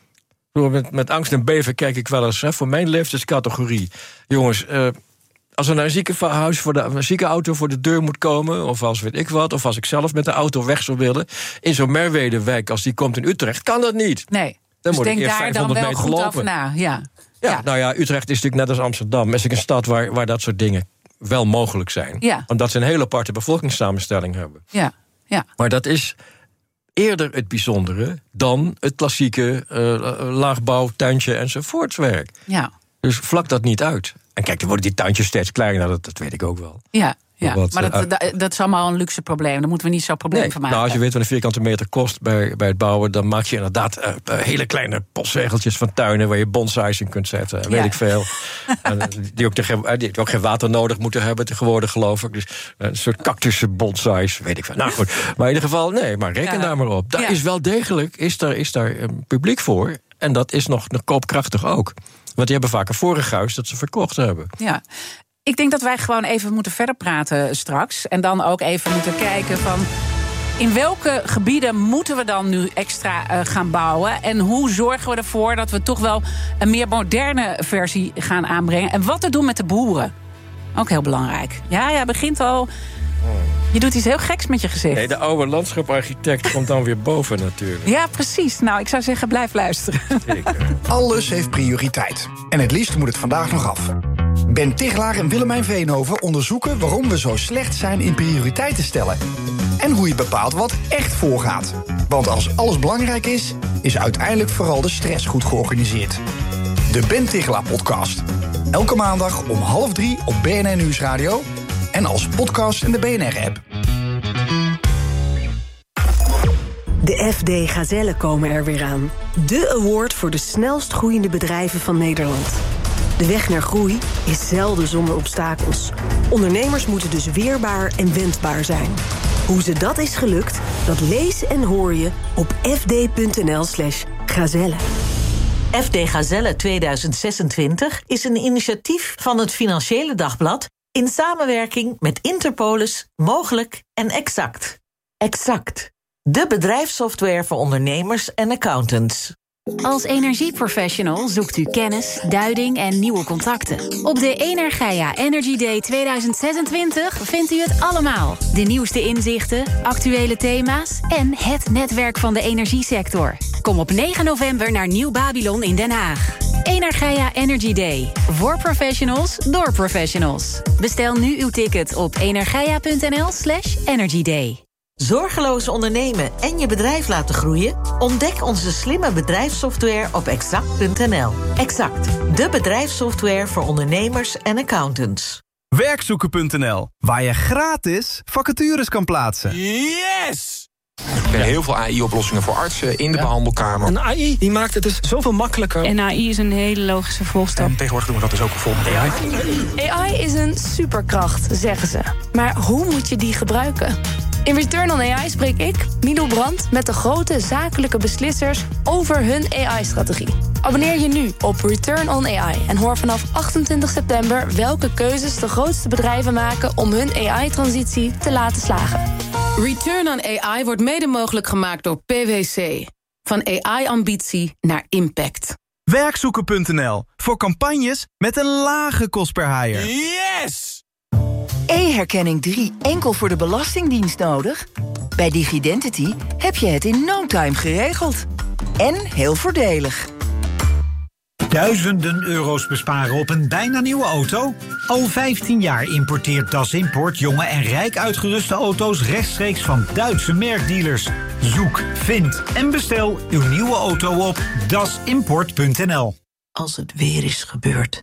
Met angst en beven kijk ik wel eens voor mijn leeftijdscategorie. Jongens, als er naar een ziekenauto voor de deur moet komen, of als weet ik wat, of als ik zelf met de auto weg zou willen, in zo'n Merwedewijk als die komt in Utrecht, kan dat niet. Nee. Dan dus moet ik denk eerst daar 500 dan wel meter goed lopen. over na. Ja. Nou ja, Utrecht is natuurlijk net als Amsterdam. Is een stad waar dat soort dingen wel mogelijk zijn. Ja. Omdat ze een hele aparte bevolkingssamenstelling hebben. Ja. Maar dat is eerder het bijzondere dan het klassieke laagbouw, tuintje enzovoortswerk. Ja. Dus vlak dat niet uit. En kijk, dan worden die tuintjes steeds kleiner, dat weet ik ook wel. Ja. Maar dat is allemaal een luxe probleem. Daar moeten we niet zo'n probleem van maken. Nou, als je weet wat een vierkante meter kost bij het bouwen, dan maak je inderdaad hele kleine postzegeltjes van tuinen waar je bonsais in kunt zetten. Weet ik veel. Die ook geen water nodig moeten hebben tegenwoordig, geloof ik. Dus een soort cactussen bonsais, weet ik veel. Nou goed, maar in ieder geval, maar reken daar maar op. Daar is wel degelijk, is daar publiek voor. En dat is nog koopkrachtig ook. Want die hebben vaak een vorig huis dat ze verkocht hebben. Ja. Ik denk dat wij gewoon even moeten verder praten straks. En dan ook even moeten kijken van in welke gebieden moeten we dan nu extra gaan bouwen? En hoe zorgen we ervoor dat we toch wel een meer moderne versie gaan aanbrengen? En wat te doen met de boeren? Ook heel belangrijk. Ja, begint al. Je doet iets heel geks met je gezicht. Nee, de oude landschaparchitect komt dan weer boven natuurlijk. Ja, precies. Nou, ik zou zeggen, blijf luisteren. Zeker. Alles heeft prioriteit. En het liefst moet het vandaag nog af. Ben Tichelaar en Willemijn Veenhoven onderzoeken waarom we zo slecht zijn in prioriteiten stellen. En hoe je bepaalt wat echt voorgaat. Want als alles belangrijk is, is uiteindelijk vooral de stress goed georganiseerd. De Ben Tichelaar podcast. Elke maandag om 2:30 op BNR Nieuwsradio. En als podcast in de BNR-app. De FD Gazellen komen er weer aan. De award voor de snelst groeiende bedrijven van Nederland. De weg naar groei is zelden zonder obstakels. Ondernemers moeten dus weerbaar en wendbaar zijn. Hoe ze dat is gelukt, dat lees en hoor je op fd.nl/gazelle. FD Gazelle 2026 is een initiatief van het Financiële Dagblad in samenwerking met Interpolis, Mogelijk en Exact. Exact, de bedrijfssoftware voor ondernemers en accountants. Als energieprofessional zoekt u kennis, duiding en nieuwe contacten. Op de Energia Energy Day 2026 vindt u het allemaal. De nieuwste inzichten, actuele thema's en het netwerk van de energiesector. Kom op 9 november naar Nieuw Babylon in Den Haag. Energia Energy Day. Voor professionals, door professionals. Bestel nu uw ticket op energia.nl/energyday. Zorgeloos ondernemen en je bedrijf laten groeien? Ontdek onze slimme bedrijfssoftware op Exact.nl. Exact, de bedrijfssoftware voor ondernemers en accountants. Werkzoeken.nl, waar je gratis vacatures kan plaatsen. Yes! Er zijn heel veel AI-oplossingen voor artsen in de behandelkamer. Een AI die maakt het dus zoveel makkelijker. En AI is een hele logische volgstap. En tegenwoordig doen we dat dus ook bijvoorbeeld AI. AI is een superkracht, zeggen ze. Maar hoe moet je die gebruiken? In Return on AI spreek ik, Milo Brandt, met de grote zakelijke beslissers over hun AI-strategie. Abonneer je nu op Return on AI en hoor vanaf 28 september welke keuzes de grootste bedrijven maken om hun AI-transitie te laten slagen. Return on AI wordt mede mogelijk gemaakt door PwC. Van AI-ambitie naar impact. Werkzoeken.nl, voor campagnes met een lage kost per haier. Yes! E-herkenning 3 enkel voor de Belastingdienst nodig? Bij Dividentity heb je het in no time geregeld. En heel voordelig. Duizenden euro's besparen op een bijna nieuwe auto? Al 15 jaar importeert Das Import jonge en rijk uitgeruste auto's rechtstreeks van Duitse merkdealers. Zoek, vind en bestel uw nieuwe auto op dasimport.nl. Als het weer is gebeurd.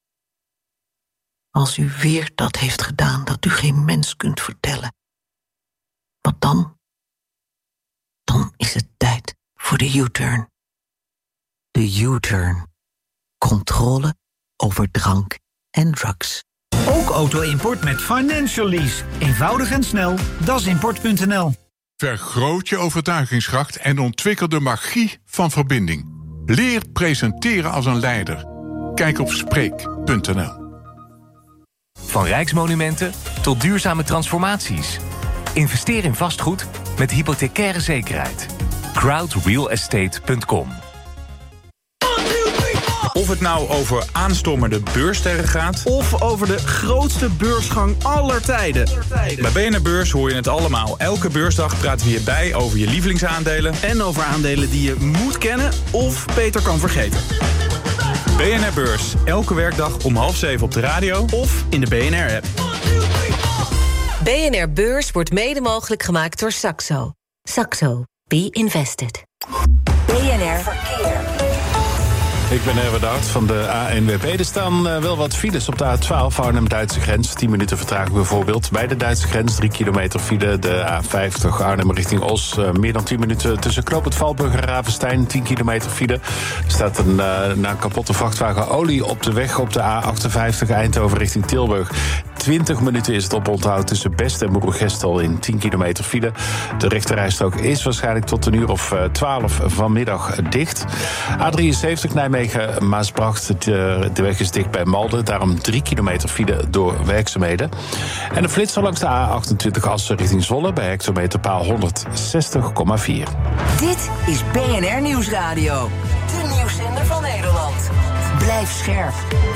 Als u weer dat heeft gedaan dat u geen mens kunt vertellen. Wat dan? Dan is het tijd voor de U-turn. De U-turn. Controle over drank en drugs. Ook auto-import met financial lease. Eenvoudig en snel. dasimport.nl. Vergroot je overtuigingskracht en ontwikkel de magie van verbinding. Leer presenteren als een leider. Kijk op Spreek.nl. Van rijksmonumenten tot duurzame transformaties. Investeer in vastgoed met hypothecaire zekerheid. crowdrealestate.com. Of het nou over aanstormende beurssterren gaat, Of over de grootste beursgang aller tijden. Bij BNR Beurs hoor je het allemaal. Elke beursdag praten we hierbij over je lievelingsaandelen. En over aandelen die je moet kennen of beter kan vergeten. BNR Beurs, elke werkdag om 6:30 op de radio of in de BNR-app. BNR Beurs wordt mede mogelijk gemaakt door Saxo. Saxo. Be invested. BNR Verkeer. Ik ben Erwin Hart van de ANWB. Er staan wel wat files op de A12 Arnhem-Duitse grens. 10 minuten vertraging bijvoorbeeld. Bij de Duitse grens 3 kilometer file. De A50 Arnhem richting Os. Meer dan 10 minuten tussen Knoopend Valburg en Ravenstein. 10 kilometer file. Er staat na een kapotte vrachtwagen olie op de weg op de A58 Eindhoven richting Tilburg. 20 minuten is het oponthoud tussen Best en Moergestel in 10 kilometer file. De rechterrijstrook is waarschijnlijk tot een uur of 12 vanmiddag dicht. A73 Nijmegen-Maasbracht. De weg is dicht bij Malden. Daarom 3 kilometer file door werkzaamheden. En de flitser langs de A28 Assen richting Zwolle bij hectometerpaal 160,4. Dit is BNR Nieuwsradio. De nieuwszender van Nederland. Blijf scherp.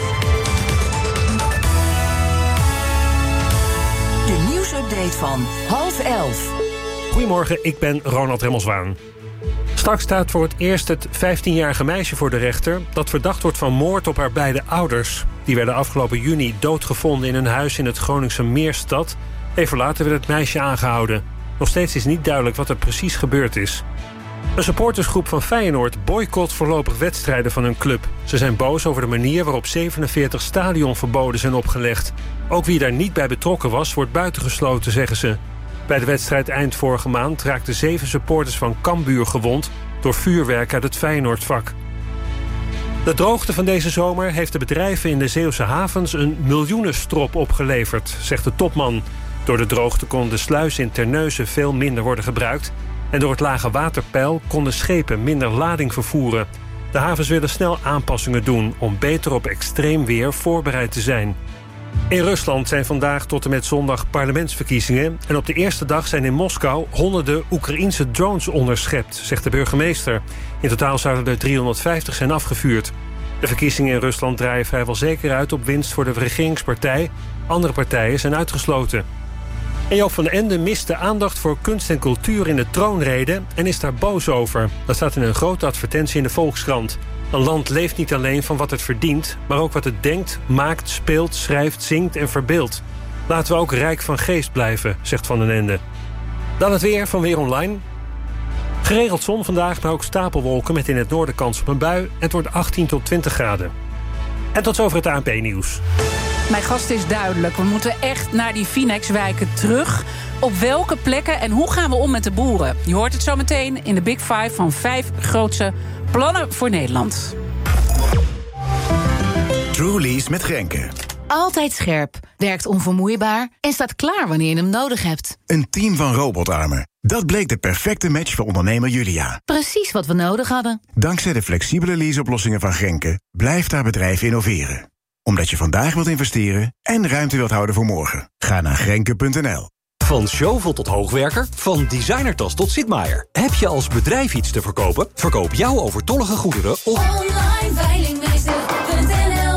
De nieuwsupdate van 10:30. Goedemorgen, ik ben Ronald Remmelswaan. Straks staat voor het eerst het 15-jarige meisje voor de rechter dat verdacht wordt van moord op haar beide ouders. Die werden afgelopen juni doodgevonden in een huis in het Groningse Meerstad. Even later werd het meisje aangehouden. Nog steeds is niet duidelijk wat er precies gebeurd is. Een supportersgroep van Feyenoord boycott voorlopig wedstrijden van hun club. Ze zijn boos over de manier waarop 47 stadionverboden zijn opgelegd. Ook wie daar niet bij betrokken was, wordt buitengesloten, zeggen ze. Bij de wedstrijd eind vorige maand raakten 7 supporters van Cambuur gewond door vuurwerk uit het Feyenoordvak. De droogte van deze zomer heeft de bedrijven in de Zeeuwse havens een miljoenenstrop opgeleverd, zegt de topman. Door de droogte kon de sluis in Terneuzen veel minder worden gebruikt en door het lage waterpeil konden schepen minder lading vervoeren. De havens willen snel aanpassingen doen om beter op extreem weer voorbereid te zijn. In Rusland zijn vandaag tot en met zondag parlementsverkiezingen. En op de eerste dag zijn in Moskou honderden Oekraïense drones onderschept, zegt de burgemeester. In totaal zouden er 350 zijn afgevuurd. De verkiezingen in Rusland draaien vrijwel zeker uit op winst voor de regeringspartij. Andere partijen zijn uitgesloten. En Joop van den Ende mist de aandacht voor kunst en cultuur in de troonrede en is daar boos over. Dat staat in een grote advertentie in de Volkskrant. Een land leeft niet alleen van wat het verdient, maar ook wat het denkt, maakt, speelt, schrijft, zingt en verbeeldt. Laten we ook rijk van geest blijven, zegt Van den Ende. Dan het weer van Weer Online. Geregeld zon vandaag, maar ook stapelwolken met in het noorden kans op een bui. En het wordt 18 tot 20 graden. En tot zover het ANP-nieuws. Mijn gast is duidelijk. We moeten echt naar die Finex-wijken terug. Op welke plekken en hoe gaan we om met de boeren? Je hoort het zo meteen in de Big Five van 5 grootste plannen voor Nederland. Trulies met Grenke. Altijd scherp, werkt onvermoeibaar en staat klaar wanneer je hem nodig hebt. Een team van robotarmen. Dat bleek de perfecte match voor ondernemer Julia. Precies wat we nodig hadden. Dankzij de flexibele leaseoplossingen van Grenke blijft haar bedrijf innoveren. Omdat je vandaag wilt investeren en ruimte wilt houden voor morgen. Ga naar Grenke.nl. Van Chauvel tot hoogwerker, van designertas tot Sitmaier. Heb je als bedrijf iets te verkopen? Verkoop jouw overtollige goederen op onlineveilingmeester.nl.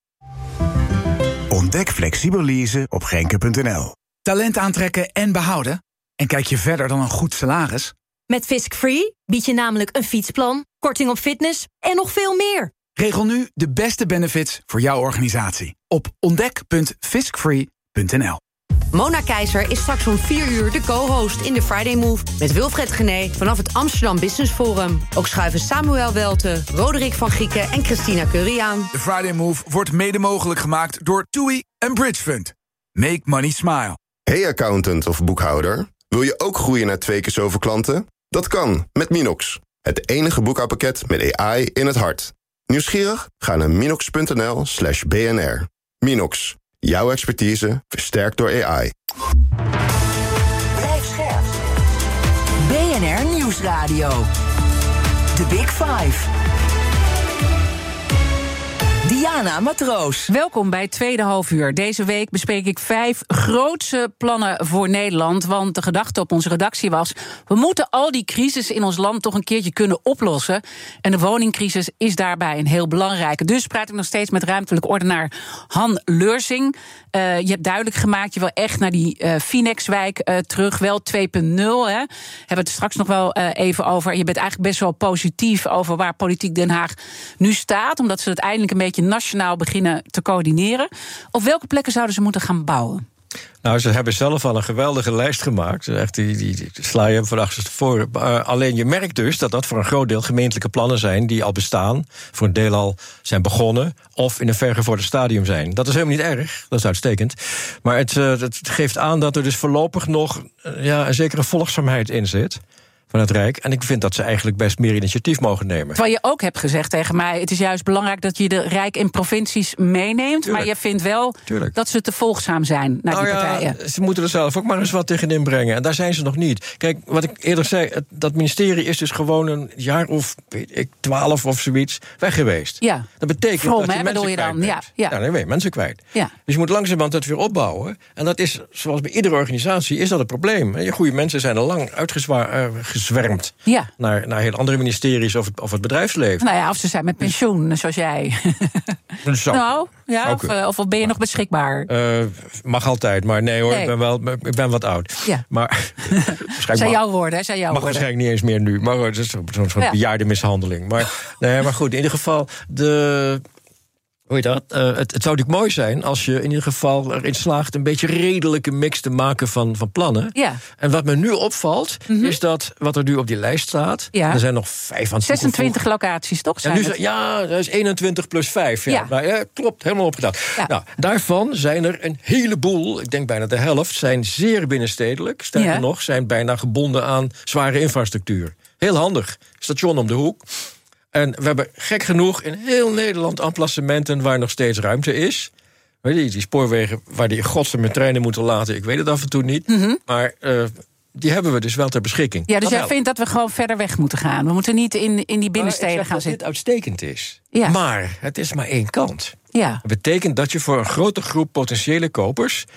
Ontdek flexibel leasen op Grenke.nl. Talent aantrekken en behouden? En kijk je verder dan een goed salaris? Met Fisk Free bied je namelijk een fietsplan, korting op fitness en nog veel meer. Regel nu de beste benefits voor jouw organisatie op ontdek.fiskfree.nl. Mona Keizer is straks om 4 uur de co-host in de Friday Move met Wilfred Gené vanaf het Amsterdam Business Forum. Ook schuiven Samuel Welte, Roderick van Grieken en Christina Curry aan. De Friday Move wordt mede mogelijk gemaakt door TUI en Bridge Fund. Make money smile. Hey accountant of boekhouder, wil je ook groeien naar 2 keer zoveel klanten? Dat kan met Minox, het enige boekhoudpakket met AI in het hart. Nieuwsgierig? Ga naar minox.nl/BNR. Minox, jouw expertise versterkt door AI. Blijf scherp. BNR Nieuwsradio. The Big Five. Diana Matroos. Welkom bij het tweede halfuur. Deze week bespreek ik 5 grootse plannen voor Nederland. Want de gedachte op onze redactie was, we moeten al die crisis in ons land toch een keertje kunnen oplossen. En de woningcrisis is daarbij een heel belangrijke. Dus praat ik nog steeds met ruimtelijk ordenaar Han Leursing. Je hebt duidelijk gemaakt, je wil echt naar die Finex-wijk terug. Wel 2.0, hè. Hebben we het straks nog wel even over. Je bent eigenlijk best wel positief over waar politiek Den Haag nu staat. Omdat ze het eindelijk een beetje nationaal beginnen te coördineren. Op welke plekken zouden ze moeten gaan bouwen? Nou, ze hebben zelf al een geweldige lijst gemaakt. Echt, die sla je hem van achterstevoren. Alleen je merkt dus dat voor een groot deel gemeentelijke plannen zijn die al bestaan. Voor een deel al zijn begonnen. Of in een vergevorderd stadium zijn. Dat is helemaal niet erg. Dat is uitstekend. Maar het geeft aan dat er dus voorlopig nog een zekere volgzaamheid in zit van het Rijk. En ik vind dat ze eigenlijk best meer initiatief mogen nemen. Terwijl je ook hebt gezegd tegen mij, het is juist belangrijk dat je de Rijk en provincies meeneemt. Tuurlijk. Maar je vindt wel dat ze te volgzaam zijn naar die partijen. Ze moeten er zelf ook maar eens wat tegenin brengen. En daar zijn ze nog niet. Kijk, wat ik eerder zei, dat ministerie is dus gewoon een jaar of 12 of zoiets weg geweest. Ja. Dat betekent dat je mensen kwijt bent. Ja, dan ben je mensen kwijt. Ja. Dus je moet langzamerhand dat weer opbouwen. En dat is, zoals bij iedere organisatie, is dat een probleem. Je goede mensen zijn al lang gezwermd naar heel andere ministeries of het bedrijfsleven. Nou ja, of ze zijn met pensioen, zoals jij. Of ben je nog beschikbaar? Mag altijd, maar nee hoor, nee. Ik ben wat oud. Ja. Maar zijn jouw woorden, mag waarschijnlijk niet eens meer nu. Maar het is zo'n soort bejaarde mishandeling. Maar goed, in ieder geval hoe heet dat? Het zou natuurlijk mooi zijn als je in ieder geval erin slaagt een beetje redelijke mix te maken van plannen. Ja. En wat me nu opvalt, is dat wat er nu op die lijst staat, er zijn nog 5 aan 26 locaties, toch? Dat is 21 plus 5. Ja. Maar, klopt, helemaal opgeteld. Ja. Nou, daarvan zijn er een heleboel, ik denk bijna de helft, zijn zeer binnenstedelijk. Sterker nog, zijn bijna gebonden aan zware infrastructuur. Heel handig. Station om de hoek. En we hebben gek genoeg in heel Nederland emplacementen waar nog steeds ruimte is. Weet je, die spoorwegen waar die in godsnaam met treinen moeten laten, ik weet het af en toe niet. Maar die hebben we dus wel ter beschikking. Ja, dus jij vindt dat we gewoon verder weg moeten gaan. We moeten niet in die binnensteden gaan zitten. Dit uitstekend is. Ja. Maar het is maar één kant. Ja. Dat betekent dat je voor een grote groep potentiële kopers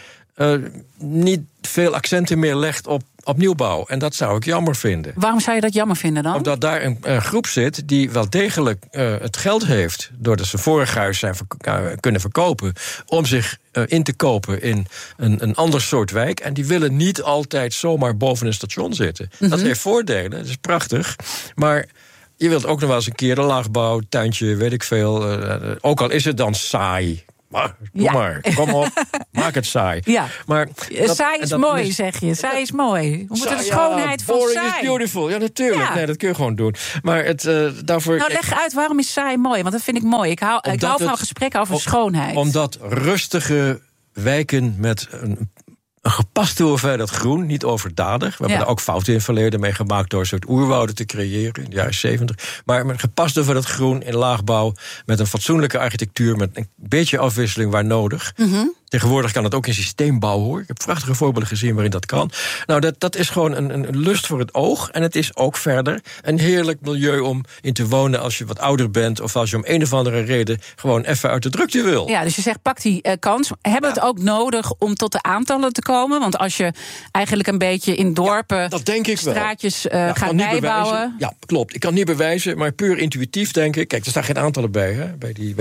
niet veel accenten meer legt op nieuwbouw. En dat zou ik jammer vinden. Waarom zou je dat jammer vinden dan? Omdat daar een groep zit die wel degelijk het geld heeft, doordat ze vorig huis zijn kunnen verkopen, om zich in te kopen in een ander soort wijk. En die willen niet altijd zomaar boven een station zitten. Dat heeft voordelen, dat is prachtig. Maar je wilt ook nog wel eens een keer een laagbouw, tuintje, weet ik veel. Ook al is het dan saai. Maar, doe maar, kom op, maak het saai. Ja. Maar saai is mooi, zeg je. Saai is mooi. We moeten de schoonheid van boring saai. is beautiful. Ja, natuurlijk. Ja. Nee, dat kun je gewoon doen. Maar daarvoor... Nou, leg uit, waarom is saai mooi? Want dat vind ik mooi. Ik hou van gesprekken over schoonheid. Omdat rustige wijken met een gepaste hoeveelheid groen, niet overdadig. We hebben er ook fouten in het verleden mee gemaakt door een soort oerwouden te creëren in de jaren 70. Maar met gepast hoeveelheid groen in laagbouw, met een fatsoenlijke architectuur, met een beetje afwisseling waar nodig. Tegenwoordig kan het ook in systeembouw, hoor. Ik heb prachtige voorbeelden gezien waarin dat kan. Nou, dat is gewoon een lust voor het oog. En het is ook verder een heerlijk milieu om in te wonen als je wat ouder bent, of als je om een of andere reden gewoon even uit de drukte wil. Ja, dus je zegt, pak die kans. Hebben we het ook nodig om tot de aantallen te komen? Want als je eigenlijk een beetje in dorpen, dat denk ik straatjes wel. gaat bijbouwen. Ja, klopt. Ik kan niet bewijzen, maar puur intuïtief denk ik. Kijk, er staan geen aantallen bij, hè,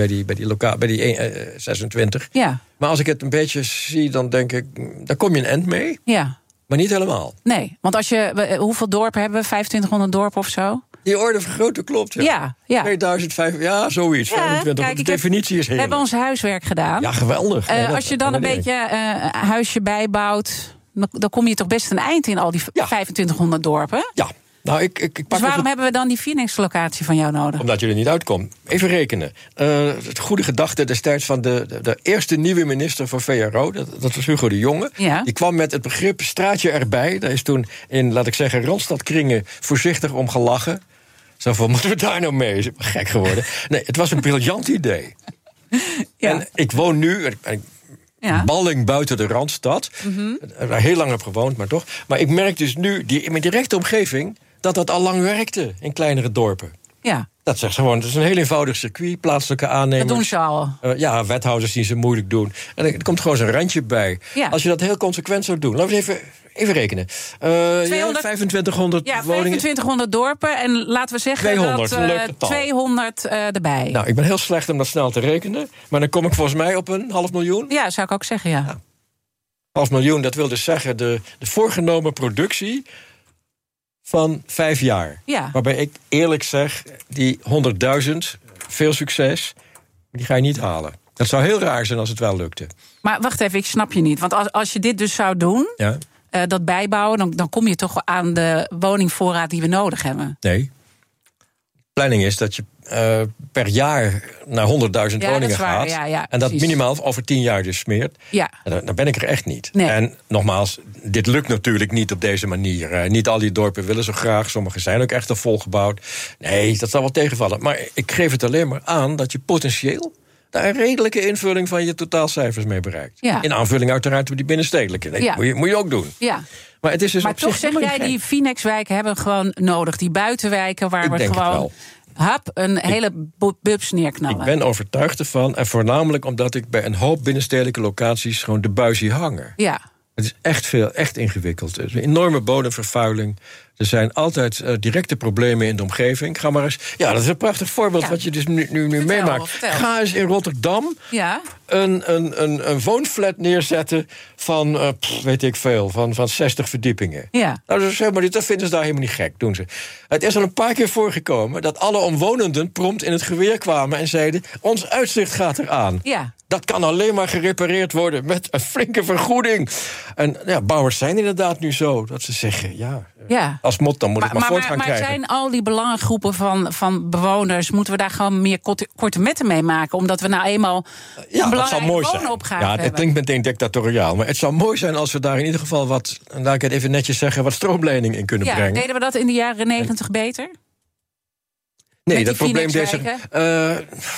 bij die 26. Ja. Maar als ik het een beetje zie, dan denk ik, daar kom je een eind mee. Ja. Maar niet helemaal. Nee, want hoeveel dorpen hebben we? 2500 dorpen of zo? Die orde van grootte klopt, ja. 2005, ja, zoiets. 25. Kijk, de definitie is heel. We hebben ons huiswerk gedaan. Ja, geweldig. Als je dan een beetje huisje bijbouwt, dan kom je toch best een eind in al die 2500 dorpen? Ja. Nou, ik pak dus waarom hebben we dan die Phoenix-locatie van jou nodig? Omdat je er niet uitkomt. Even rekenen. Het goede gedachte destijds van de eerste nieuwe minister van VRO, dat was Hugo de Jonge. Ja. Die kwam met het begrip straatje erbij. Daar is toen in, laat ik zeggen, Randstadkringen voorzichtig om gelachen. Zo van, moeten we daar nou mee? Is gek geworden. Nee, het was een briljant idee. Ja. En ik woon nu... Balling buiten de Randstad. Waar heel lang heb gewoond, maar toch. Maar ik merk dus nu, in mijn directe omgeving, dat al lang werkte in kleinere dorpen. Ja. Dat zegt gewoon, het is een heel eenvoudig circuit, plaatselijke aannemers. Dat doen ze al. Wethouders die ze moeilijk doen. En er komt gewoon zo'n randje bij. Ja. Als je dat heel consequent zou doen. Laten we even rekenen. 2500 woningen. 2500 dorpen. En laten we zeggen 200, 200 erbij. Nou, ik ben heel slecht om dat snel te rekenen. Maar dan kom ik volgens mij op 500.000. Ja, zou ik ook zeggen, ja. 500.000, dat wil dus zeggen de voorgenomen productie van 5 jaar. Ja. Waarbij ik eerlijk zeg, die 100.000, veel succes, die ga je niet halen. Dat zou heel raar zijn als het wel lukte. Maar wacht even, ik snap je niet. Want als je dit dus zou doen, dat bijbouwen, dan kom je toch aan de woningvoorraad die we nodig hebben. Nee. De planning is dat je per jaar naar 100.000 woningen gaat. Ja, en dat minimaal over 10 jaar dus smeert. Ja. Dan ben ik er echt niet. Nee. En nogmaals, dit lukt natuurlijk niet op deze manier. Niet al die dorpen willen zo graag. Sommige zijn ook echt al volgebouwd. Nee, dat zal wel tegenvallen. Maar ik geef het alleen maar aan dat je potentieel daar een redelijke invulling van je totaalcijfers mee bereikt. Ja. In aanvulling uiteraard op die binnenstedelijke. Nee, moet je ook doen. Ja. Maar het is dus toch zeg jij, die Phoenix-wijken hebben we gewoon nodig. Die buitenwijken waar we gewoon een hele bubs neerknallen. Ik ben overtuigd ervan. En voornamelijk omdat ik bij een hoop binnenstedelijke locaties gewoon de buis zie hangen. Ja. Het is echt ingewikkeld. Er is een enorme bodemvervuiling. Er zijn altijd directe problemen in de omgeving. Ga maar eens. Ja, dat is een prachtig voorbeeld wat je dus nu meemaakt. Ga eens in Rotterdam een woonflat neerzetten van, weet ik veel, van 60 verdiepingen. Ja. Nou, dat vinden ze daar helemaal niet gek, doen ze. Het is al een paar keer voorgekomen dat alle omwonenden prompt in het geweer kwamen en zeiden, ons uitzicht gaat eraan. Ja. Dat kan alleen maar gerepareerd worden met een flinke vergoeding. En bouwers zijn inderdaad nu zo dat ze zeggen, als mot, dan moet het maar voort gaan krijgen. Maar zijn al die belangengroepen van bewoners, moeten we daar gewoon meer korte metten mee maken? Omdat we nou eenmaal een belangrijke woonopgave hebben. Het klinkt meteen dictatoriaal. Maar het zou mooi zijn als we daar in ieder geval wat, en laat ik het even netjes zeggen, wat stroomleiding in kunnen brengen. Deden we dat in de jaren 90 beter? Nee, dat probleem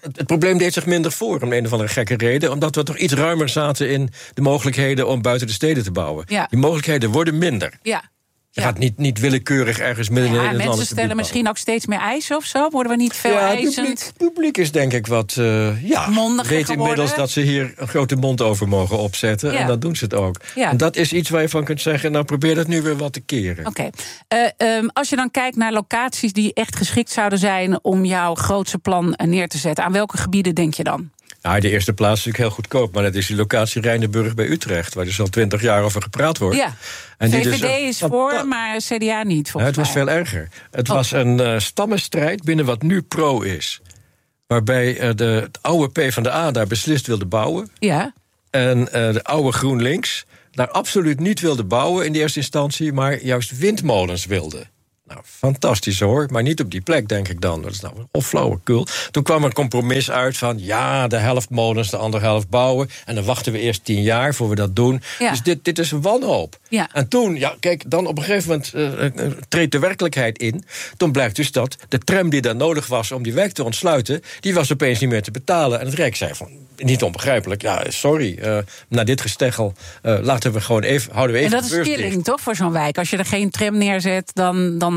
Het probleem deed zich minder voor, om een of andere gekke reden. Omdat we toch iets ruimer zaten in de mogelijkheden om buiten de steden te bouwen. Ja. Die mogelijkheden worden minder. Ja. Je gaat niet willekeurig ergens midden in Nederland. Mensen stellen misschien ook steeds meer eisen of zo. Worden we niet veel eisend? Het publiek is denk ik wat mondiger weet inmiddels dat ze hier een grote mond over mogen opzetten. Ja. En dat doen ze het ook. Ja. En dat is iets waar je van kunt zeggen, nou probeer dat nu weer wat te keren. Oké. Als je dan kijkt naar locaties die echt geschikt zouden zijn om jouw grootste plan neer te zetten, aan welke gebieden denk je dan? Nou, de eerste plaats is natuurlijk heel goedkoop. Maar dat is die locatie Rijnenburg bij Utrecht, waar dus al 20 jaar over gepraat wordt. Ja, en VVD is voor, maar CDA niet, volgens mij. Het was veel erger. Het was een stammenstrijd binnen wat nu pro is. Waarbij het oude PvdA daar beslist wilde bouwen. Ja. En de oude GroenLinks daar absoluut niet wilde bouwen in de eerste instantie, maar juist windmolens wilde. Nou, fantastisch hoor, maar niet op die plek, denk ik dan. Dat is nou of flauwekul. Toen kwam er een compromis uit van, de helft molens, de andere helft bouwen. En dan wachten we eerst 10 jaar voor we dat doen. Ja. Dus dit is een wanhoop. Ja. En toen, dan op een gegeven moment treedt de werkelijkheid in. Toen blijkt dus dat de tram die daar nodig was om die wijk te ontsluiten, die was opeens niet meer te betalen. En het Rijk zei van, niet onbegrijpelijk, sorry, na dit gesteggel houden we even. En dat is killing, toch, voor zo'n wijk? Als je er geen tram neerzet, dan...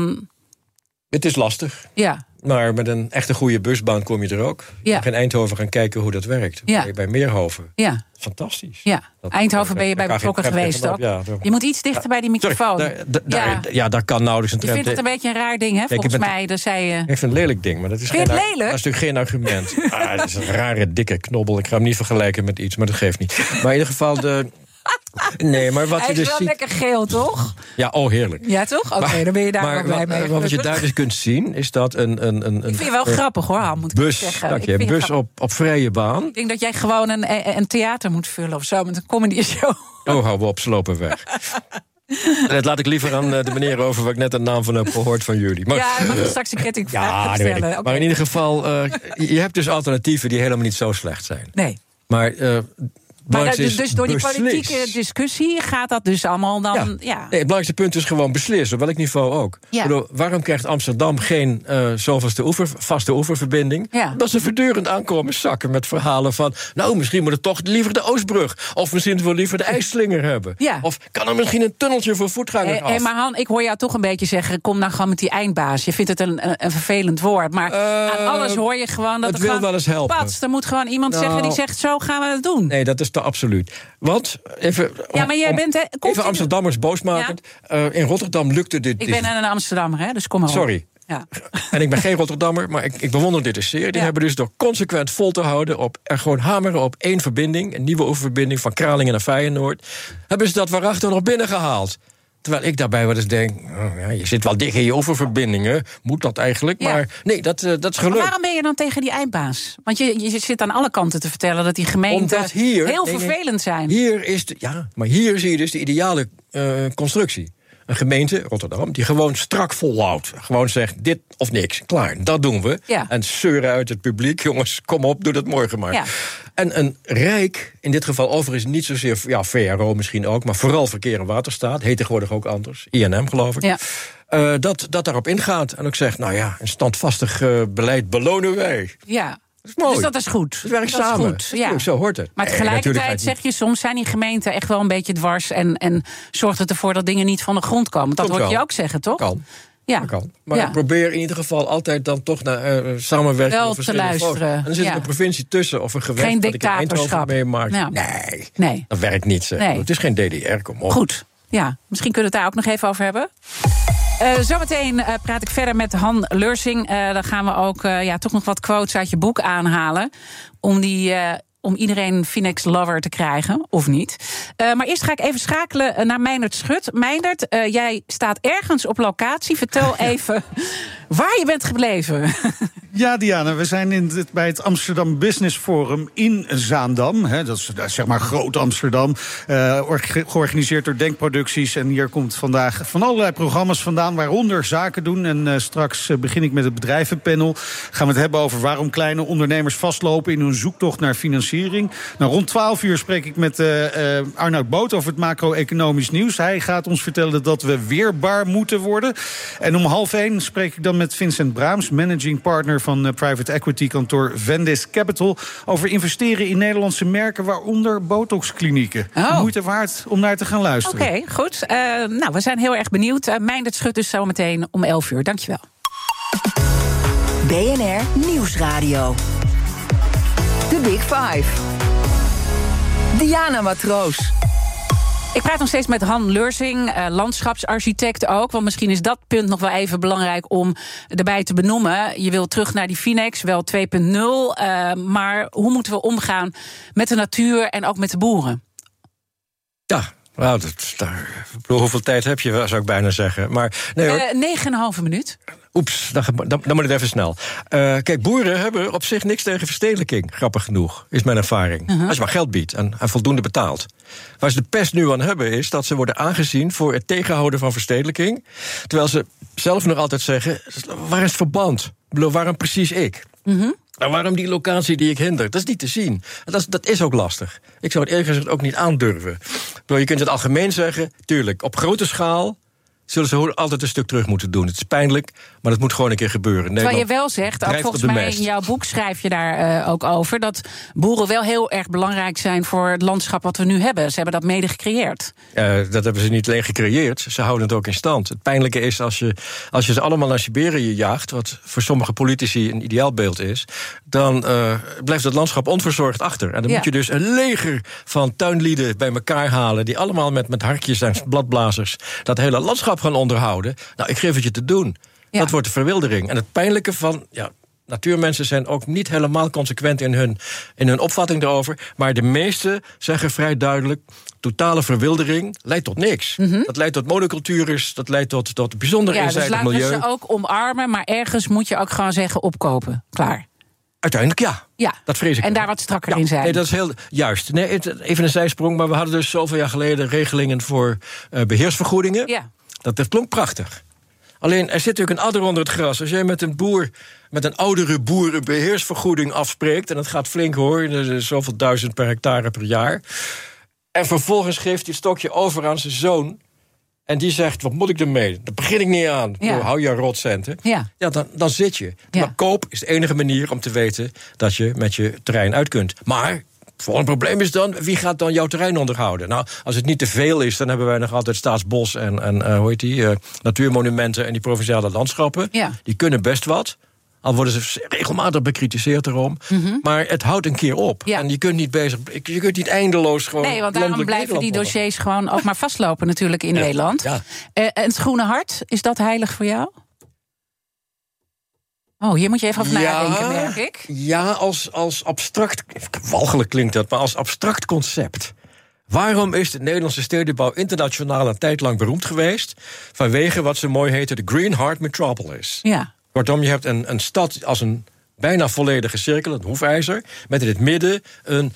Het is lastig. Ja. Maar met een echte goede busbaan kom je er ook. Ja. In Eindhoven gaan kijken hoe dat werkt. Ja. Bij Meerhoven. Ja. Fantastisch. Ja. Eindhoven ben je bij betrokken geweest ook. Ja, je moet iets dichter bij die microfoon. Daar kan nauwelijks een tram. Je vindt het een beetje een raar ding, hè? Volgens mij. Ik vind een lelijk ding, maar dat is, vind je het lelijk? Dat is natuurlijk geen argument. Dat is een rare, dikke knobbel. Ik ga hem niet vergelijken met iets, maar dat geeft niet. Maar in ieder geval Nee, maar wat hij je dus is wel lekker geel, toch? Ja, heerlijk. Ja, toch? Oké, dan ben je daar wel blij mee. Maar wat je daar dus kunt zien, is dat een ik vind je wel grappig, hoor, moet ik zeggen. Een bus op vrije baan. Ik denk dat jij gewoon een theater moet vullen of zo, met een comedy show. Oh, hou op, ze lopen weg. Dat laat ik liever aan de meneer over waar ik net een naam van heb gehoord van jullie. Maar, je mag straks een kettingvraag stellen. Okay. Maar in ieder geval, je hebt dus alternatieven die helemaal niet zo slecht zijn. Nee. Maar dus door die politieke discussie gaat dat dus allemaal dan... Nee, het belangrijkste punt is gewoon beslissen, op welk niveau ook. Ja. Bedoel, waarom krijgt Amsterdam geen vaste oeververbinding? Ja. Dat ze voortdurend aankomen zakken met verhalen van... misschien moet het toch liever de Oostbrug. Of misschien willen we liever de IJsslinger hebben. Ja. Of kan er misschien een tunneltje voor voetgangers af? Maar Han, ik hoor jou toch een beetje zeggen... kom nou gewoon met die eindbaas. Je vindt het een vervelend woord. Maar aan alles hoor je gewoon dat het wil wel eens helpen. Pats, er moet gewoon iemand zeggen die zegt... zo gaan we het doen. Nee, dat is absoluut. Want, even Amsterdammers boosmakend. Ja. In Rotterdam lukte dit. Ik ben een Amsterdammer, hè, dus kom maar op. Sorry. Ja. En ik ben geen Rotterdammer, maar ik bewonder dit zeer. Die hebben dus door consequent vol te houden gewoon hameren op 1 verbinding, een nieuwe oeververbinding van Kralingen naar Feyenoord, hebben ze dat waarachter nog binnengehaald. Terwijl ik daarbij wel eens denk, je zit wel dicht in je oeververbindingen. Moet dat eigenlijk? Ja. Maar nee, dat is gelukt. Maar waarom ben je dan tegen die eindbaas? Want je zit aan alle kanten te vertellen dat die gemeenten heel vervelend zijn. Hier zie je dus de ideale constructie. Een gemeente, Rotterdam, die gewoon strak volhoudt. Gewoon zegt, dit of niks, klaar, dat doen we. Ja. En zeuren uit het publiek, jongens, kom op, doe dat morgen maar. Ja. En een Rijk, in dit geval overigens niet zozeer... VRO misschien ook, maar vooral Verkeer en Waterstaat... heet tegenwoordig ook anders, INM geloof ik... Ja. Dat daarop ingaat en ook zegt... een standvastig beleid belonen wij. Ja. Dus dat is goed. Het werkt samen. Goed. Ja. Zo hoort het. Maar tegelijkertijd zeg je soms... zijn die gemeenten echt wel een beetje dwars... en zorgt het ervoor dat dingen niet van de grond komen. Dat hoor je ook zeggen, toch? Kan. Ja. Maar probeer in ieder geval altijd dan toch naar samenwerking... wel te luisteren. En dan zit er een provincie tussen of een gewest... geen dat ik in Eindhoven meemaak. Nou. Nee, dat werkt niet. Zeg. Nee. Het is geen DDR, kom op. Goed. Ja, misschien kunnen we het daar ook nog even over hebben. Zometeen praat ik verder met Han Leursing. Dan gaan we ook toch nog wat quotes uit je boek aanhalen. Om iedereen Phoenix Lover te krijgen, of niet. Maar eerst ga ik even schakelen naar Meindert Schut. Meindert, jij staat ergens op locatie. Vertel even waar je bent gebleven. Ja, Diana, we zijn bij het Amsterdam Business Forum in Zaandam. Dat is zeg maar Groot Amsterdam. Georganiseerd door Denkproducties. En hier komt vandaag van allerlei programma's vandaan, waaronder Zaken doen. En straks begin ik met het bedrijvenpanel. Gaan we het hebben over waarom kleine ondernemers vastlopen in hun zoektocht naar financiering. Rond 12 uur spreek ik met Arnoud Boot over het macro-economisch nieuws. Hij gaat ons vertellen dat we weerbaar moeten worden. En om 12:30 spreek ik dan met Vincent Braams, managing partner partner van private equity kantoor Vendis Capital, over investeren in Nederlandse merken, waaronder botoxklinieken. Moeite waard om naar te gaan luisteren. Oké, goed. We zijn heel erg benieuwd. Meindert Schut dus zometeen om 11 uur. Dankjewel. BNR Nieuwsradio. The Big Five. Diana Matroos. Ik praat nog steeds met Han Leursing, landschapsarchitect ook. Want misschien is dat punt nog wel even belangrijk om erbij te benoemen. Je wil terug naar die Finex, wel 2.0. Maar hoe moeten we omgaan met de natuur en ook met de boeren? Ja. Nou, hoeveel tijd heb je, zou ik bijna zeggen. Maar, nee, 9,5 minuut. Oeps, dan moet het even snel. Kijk, boeren hebben op zich niks tegen verstedelijking, grappig genoeg, is mijn ervaring. Als je maar geld biedt en voldoende betaalt. Waar ze de pest nu aan hebben, is dat ze worden aangezien voor het tegenhouden van verstedelijking. Terwijl ze zelf nog altijd zeggen, waar is het verband? Ik bedoel, waarom precies ik? Nou, waarom die locatie die ik hinder? Dat is niet te zien. Dat is ook lastig. Ik zou het eerlijk gezegd ook niet aandurven. Je kunt het algemeen zeggen, tuurlijk, op grote schaal zullen ze altijd een stuk terug moeten doen. Het is pijnlijk, maar dat moet gewoon een keer gebeuren. Terwijl je wel zegt, ook volgens mij in jouw boek schrijf je daar ook over, dat boeren wel heel erg belangrijk zijn voor het landschap wat we nu hebben. Ze hebben dat mede gecreëerd. Dat hebben ze niet alleen gecreëerd, ze houden het ook in stand. Het pijnlijke is, als je ze allemaal naar Siberië jaagt, wat voor sommige politici een ideaalbeeld is, dan blijft het landschap onverzorgd achter. En dan moet je dus een leger van tuinlieden bij elkaar halen, die allemaal met harkjes en bladblazers dat hele landschap gaan onderhouden. Nou, ik geef het je te doen. Ja. Dat wordt de verwildering. En het pijnlijke van, natuurmensen zijn ook niet helemaal consequent in hun opvatting daarover. Maar de meesten zeggen vrij duidelijk, totale verwildering leidt tot niks. Dat leidt tot monocultures, dat leidt tot bijzonder eenzijdig milieu. Dus laten we ze ook omarmen, maar ergens moet je ook gewoon zeggen opkopen. Klaar. Uiteindelijk ja. Dat vrees ik. En daar wat strakker in zijn. Nee, dat is heel juist. Nee, even een zijsprong, maar we hadden dus zoveel jaar geleden regelingen voor beheersvergoedingen. Ja. Dat klonk prachtig. Alleen, er zit natuurlijk een adder onder het gras. Als jij met een oudere boer een beheersvergoeding afspreekt, en dat gaat flink hoor, er is zoveel 1000 per hectare per jaar, en vervolgens geeft hij het stokje over aan zijn zoon, en die zegt, wat moet ik ermee? Daar begin ik niet aan. Hou je rotcenten. Ja, dan zit je. Ja. Maar koop is de enige manier om te weten dat je met je terrein uit kunt. Maar het volgende probleem is dan, wie gaat dan jouw terrein onderhouden? Nou, als het niet te veel is, dan hebben wij nog altijd Staatsbos en natuurmonumenten en die provinciale landschappen. Ja. Die kunnen best wat. Al worden ze regelmatig bekritiseerd erom. Maar het houdt een keer op. Ja. En je kunt niet eindeloos gewoon. Nee, want daarom blijven die dossiers gewoon ook maar vastlopen natuurlijk in Nederland. Ja. En het Groene Hart, is dat heilig voor jou? Oh, hier moet je even over nadenken, merk ik. Ja, als abstract, walgelijk klinkt dat, maar als abstract concept. Waarom is de Nederlandse stedenbouw internationaal een tijd lang beroemd geweest? Vanwege wat ze mooi heette de Green Heart Metropolis. Ja. Kortom, je hebt een stad als een bijna volledige cirkel, een hoefijzer, met in het midden een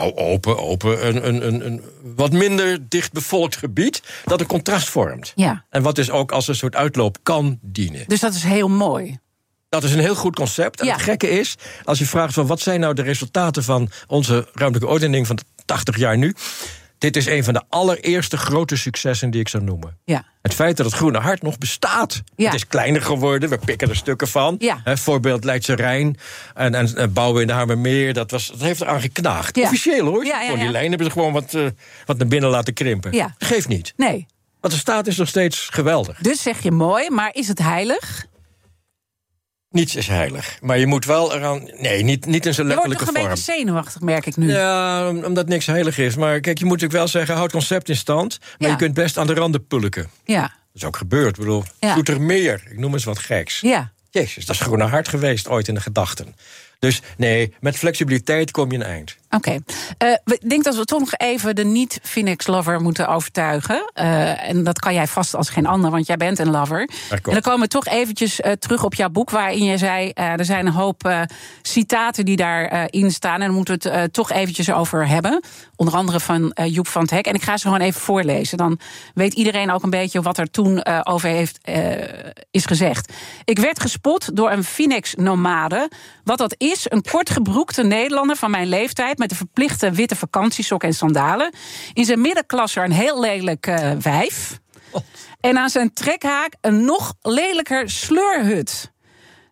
een wat minder dicht bevolkt gebied dat een contrast vormt. Ja. En wat dus ook als een soort uitloop kan dienen. Dus dat is heel mooi. Dat is een heel goed concept. En het gekke is, als je vraagt van wat zijn nou de resultaten van onze ruimtelijke ordening van 80 jaar nu, dit is een van de allereerste grote successen die ik zou noemen. Ja. Het feit dat het Groene Hart nog bestaat. Ja. Het is kleiner geworden, we pikken er stukken van. Ja. Voorbeeld Leidse Rijn en bouwen in de Hamermeer. Dat heeft eraan geknaagd. Ja. Officieel hoor. Gewoon die lijn hebben ze gewoon wat naar binnen laten krimpen. Ja. Dat geeft niet. Nee. Want de staat is nog steeds geweldig. Dus zeg je mooi, maar is het heilig? Niets is heilig. Maar je moet wel eraan. Nee, niet in zijn letterlijke vorm. Je wordt toch een beetje zenuwachtig, merk ik nu. Ja, omdat niks heilig is. Maar kijk, je moet natuurlijk wel zeggen, houd het concept in stand. Maar je kunt best aan de randen pulken. Ja. Dat is ook gebeurd. Ik bedoel, Zoetermeer, ik noem eens wat geks. Ja. Jezus, dat is Groene Hart geweest ooit in de gedachten. Dus nee, met flexibiliteit kom je een eind. Oké. Ik denk dat we toch nog even de niet-Phoenix-lover moeten overtuigen. En dat kan jij vast als geen ander, want jij bent een lover. En dan komen we toch eventjes terug op jouw boek, waarin je zei, er zijn een hoop citaten die daarin staan. En daar moeten we het toch eventjes over hebben. Onder andere van Joep van 't Hek. En ik ga ze gewoon even voorlezen. Dan weet iedereen ook een beetje wat er toen over is gezegd. Ik werd gespot door een Phoenix-nomade. Wat dat is, een kortgebroekte Nederlander van mijn leeftijd met een verplichte witte vakantiesok en sandalen. In zijn middenklasse een heel lelijk wijf. En aan zijn trekhaak een nog lelijker sleurhut.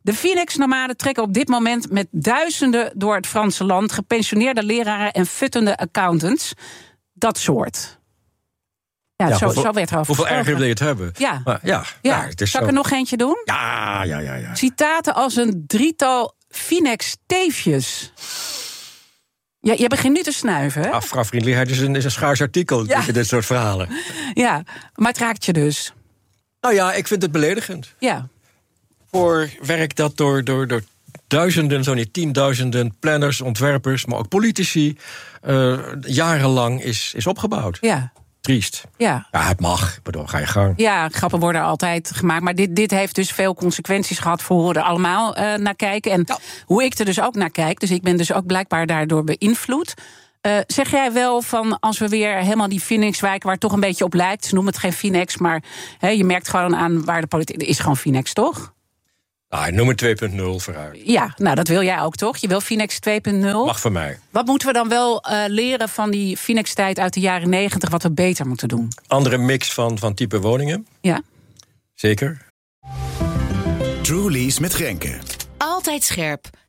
De Phoenix-nomaden trekken op dit moment met duizenden door het Franse land. Gepensioneerde leraren en futtende accountants. Dat soort. Ja, zo werd er over hoeveel erger wil je het hebben? Ja. Maar het is Zal ik er nog eentje doen? Ja. Citaten als een drietal Phoenix-teefjes. Ja, je begint nu te snuiven, hè? Vrouwvriendelijkheid is een schaars artikel, dit soort verhalen. Ja, maar het raakt je dus. Nou ja, ik vind het beledigend. Ja. Voor werk dat door duizenden, zo niet tienduizenden planners, ontwerpers, maar ook politici jarenlang is opgebouwd. Ja. Triest. Ja, het mag. Bedoel, ga je gang. Ja, grappen worden altijd gemaakt. Maar dit heeft dus veel consequenties gehad voor hoe we er allemaal naar kijken. En hoe ik er dus ook naar kijk. Dus ik ben dus ook blijkbaar daardoor beïnvloed. Zeg jij wel van als we weer helemaal die Phoenix-wijk waar het toch een beetje op lijkt. Ze noemen het geen Phoenix, maar je merkt gewoon aan waar de politiek is gewoon Phoenix, toch? Noem het 2.0 vooruit. Ja, nou dat wil jij ook, toch? Je wil Phoenix 2.0. Mag voor mij. Wat moeten we dan wel leren van die Phoenix-tijd uit de jaren 90... wat we beter moeten doen? Andere mix van type woningen. Ja. Zeker. Trulies met Grenke. Altijd scherp.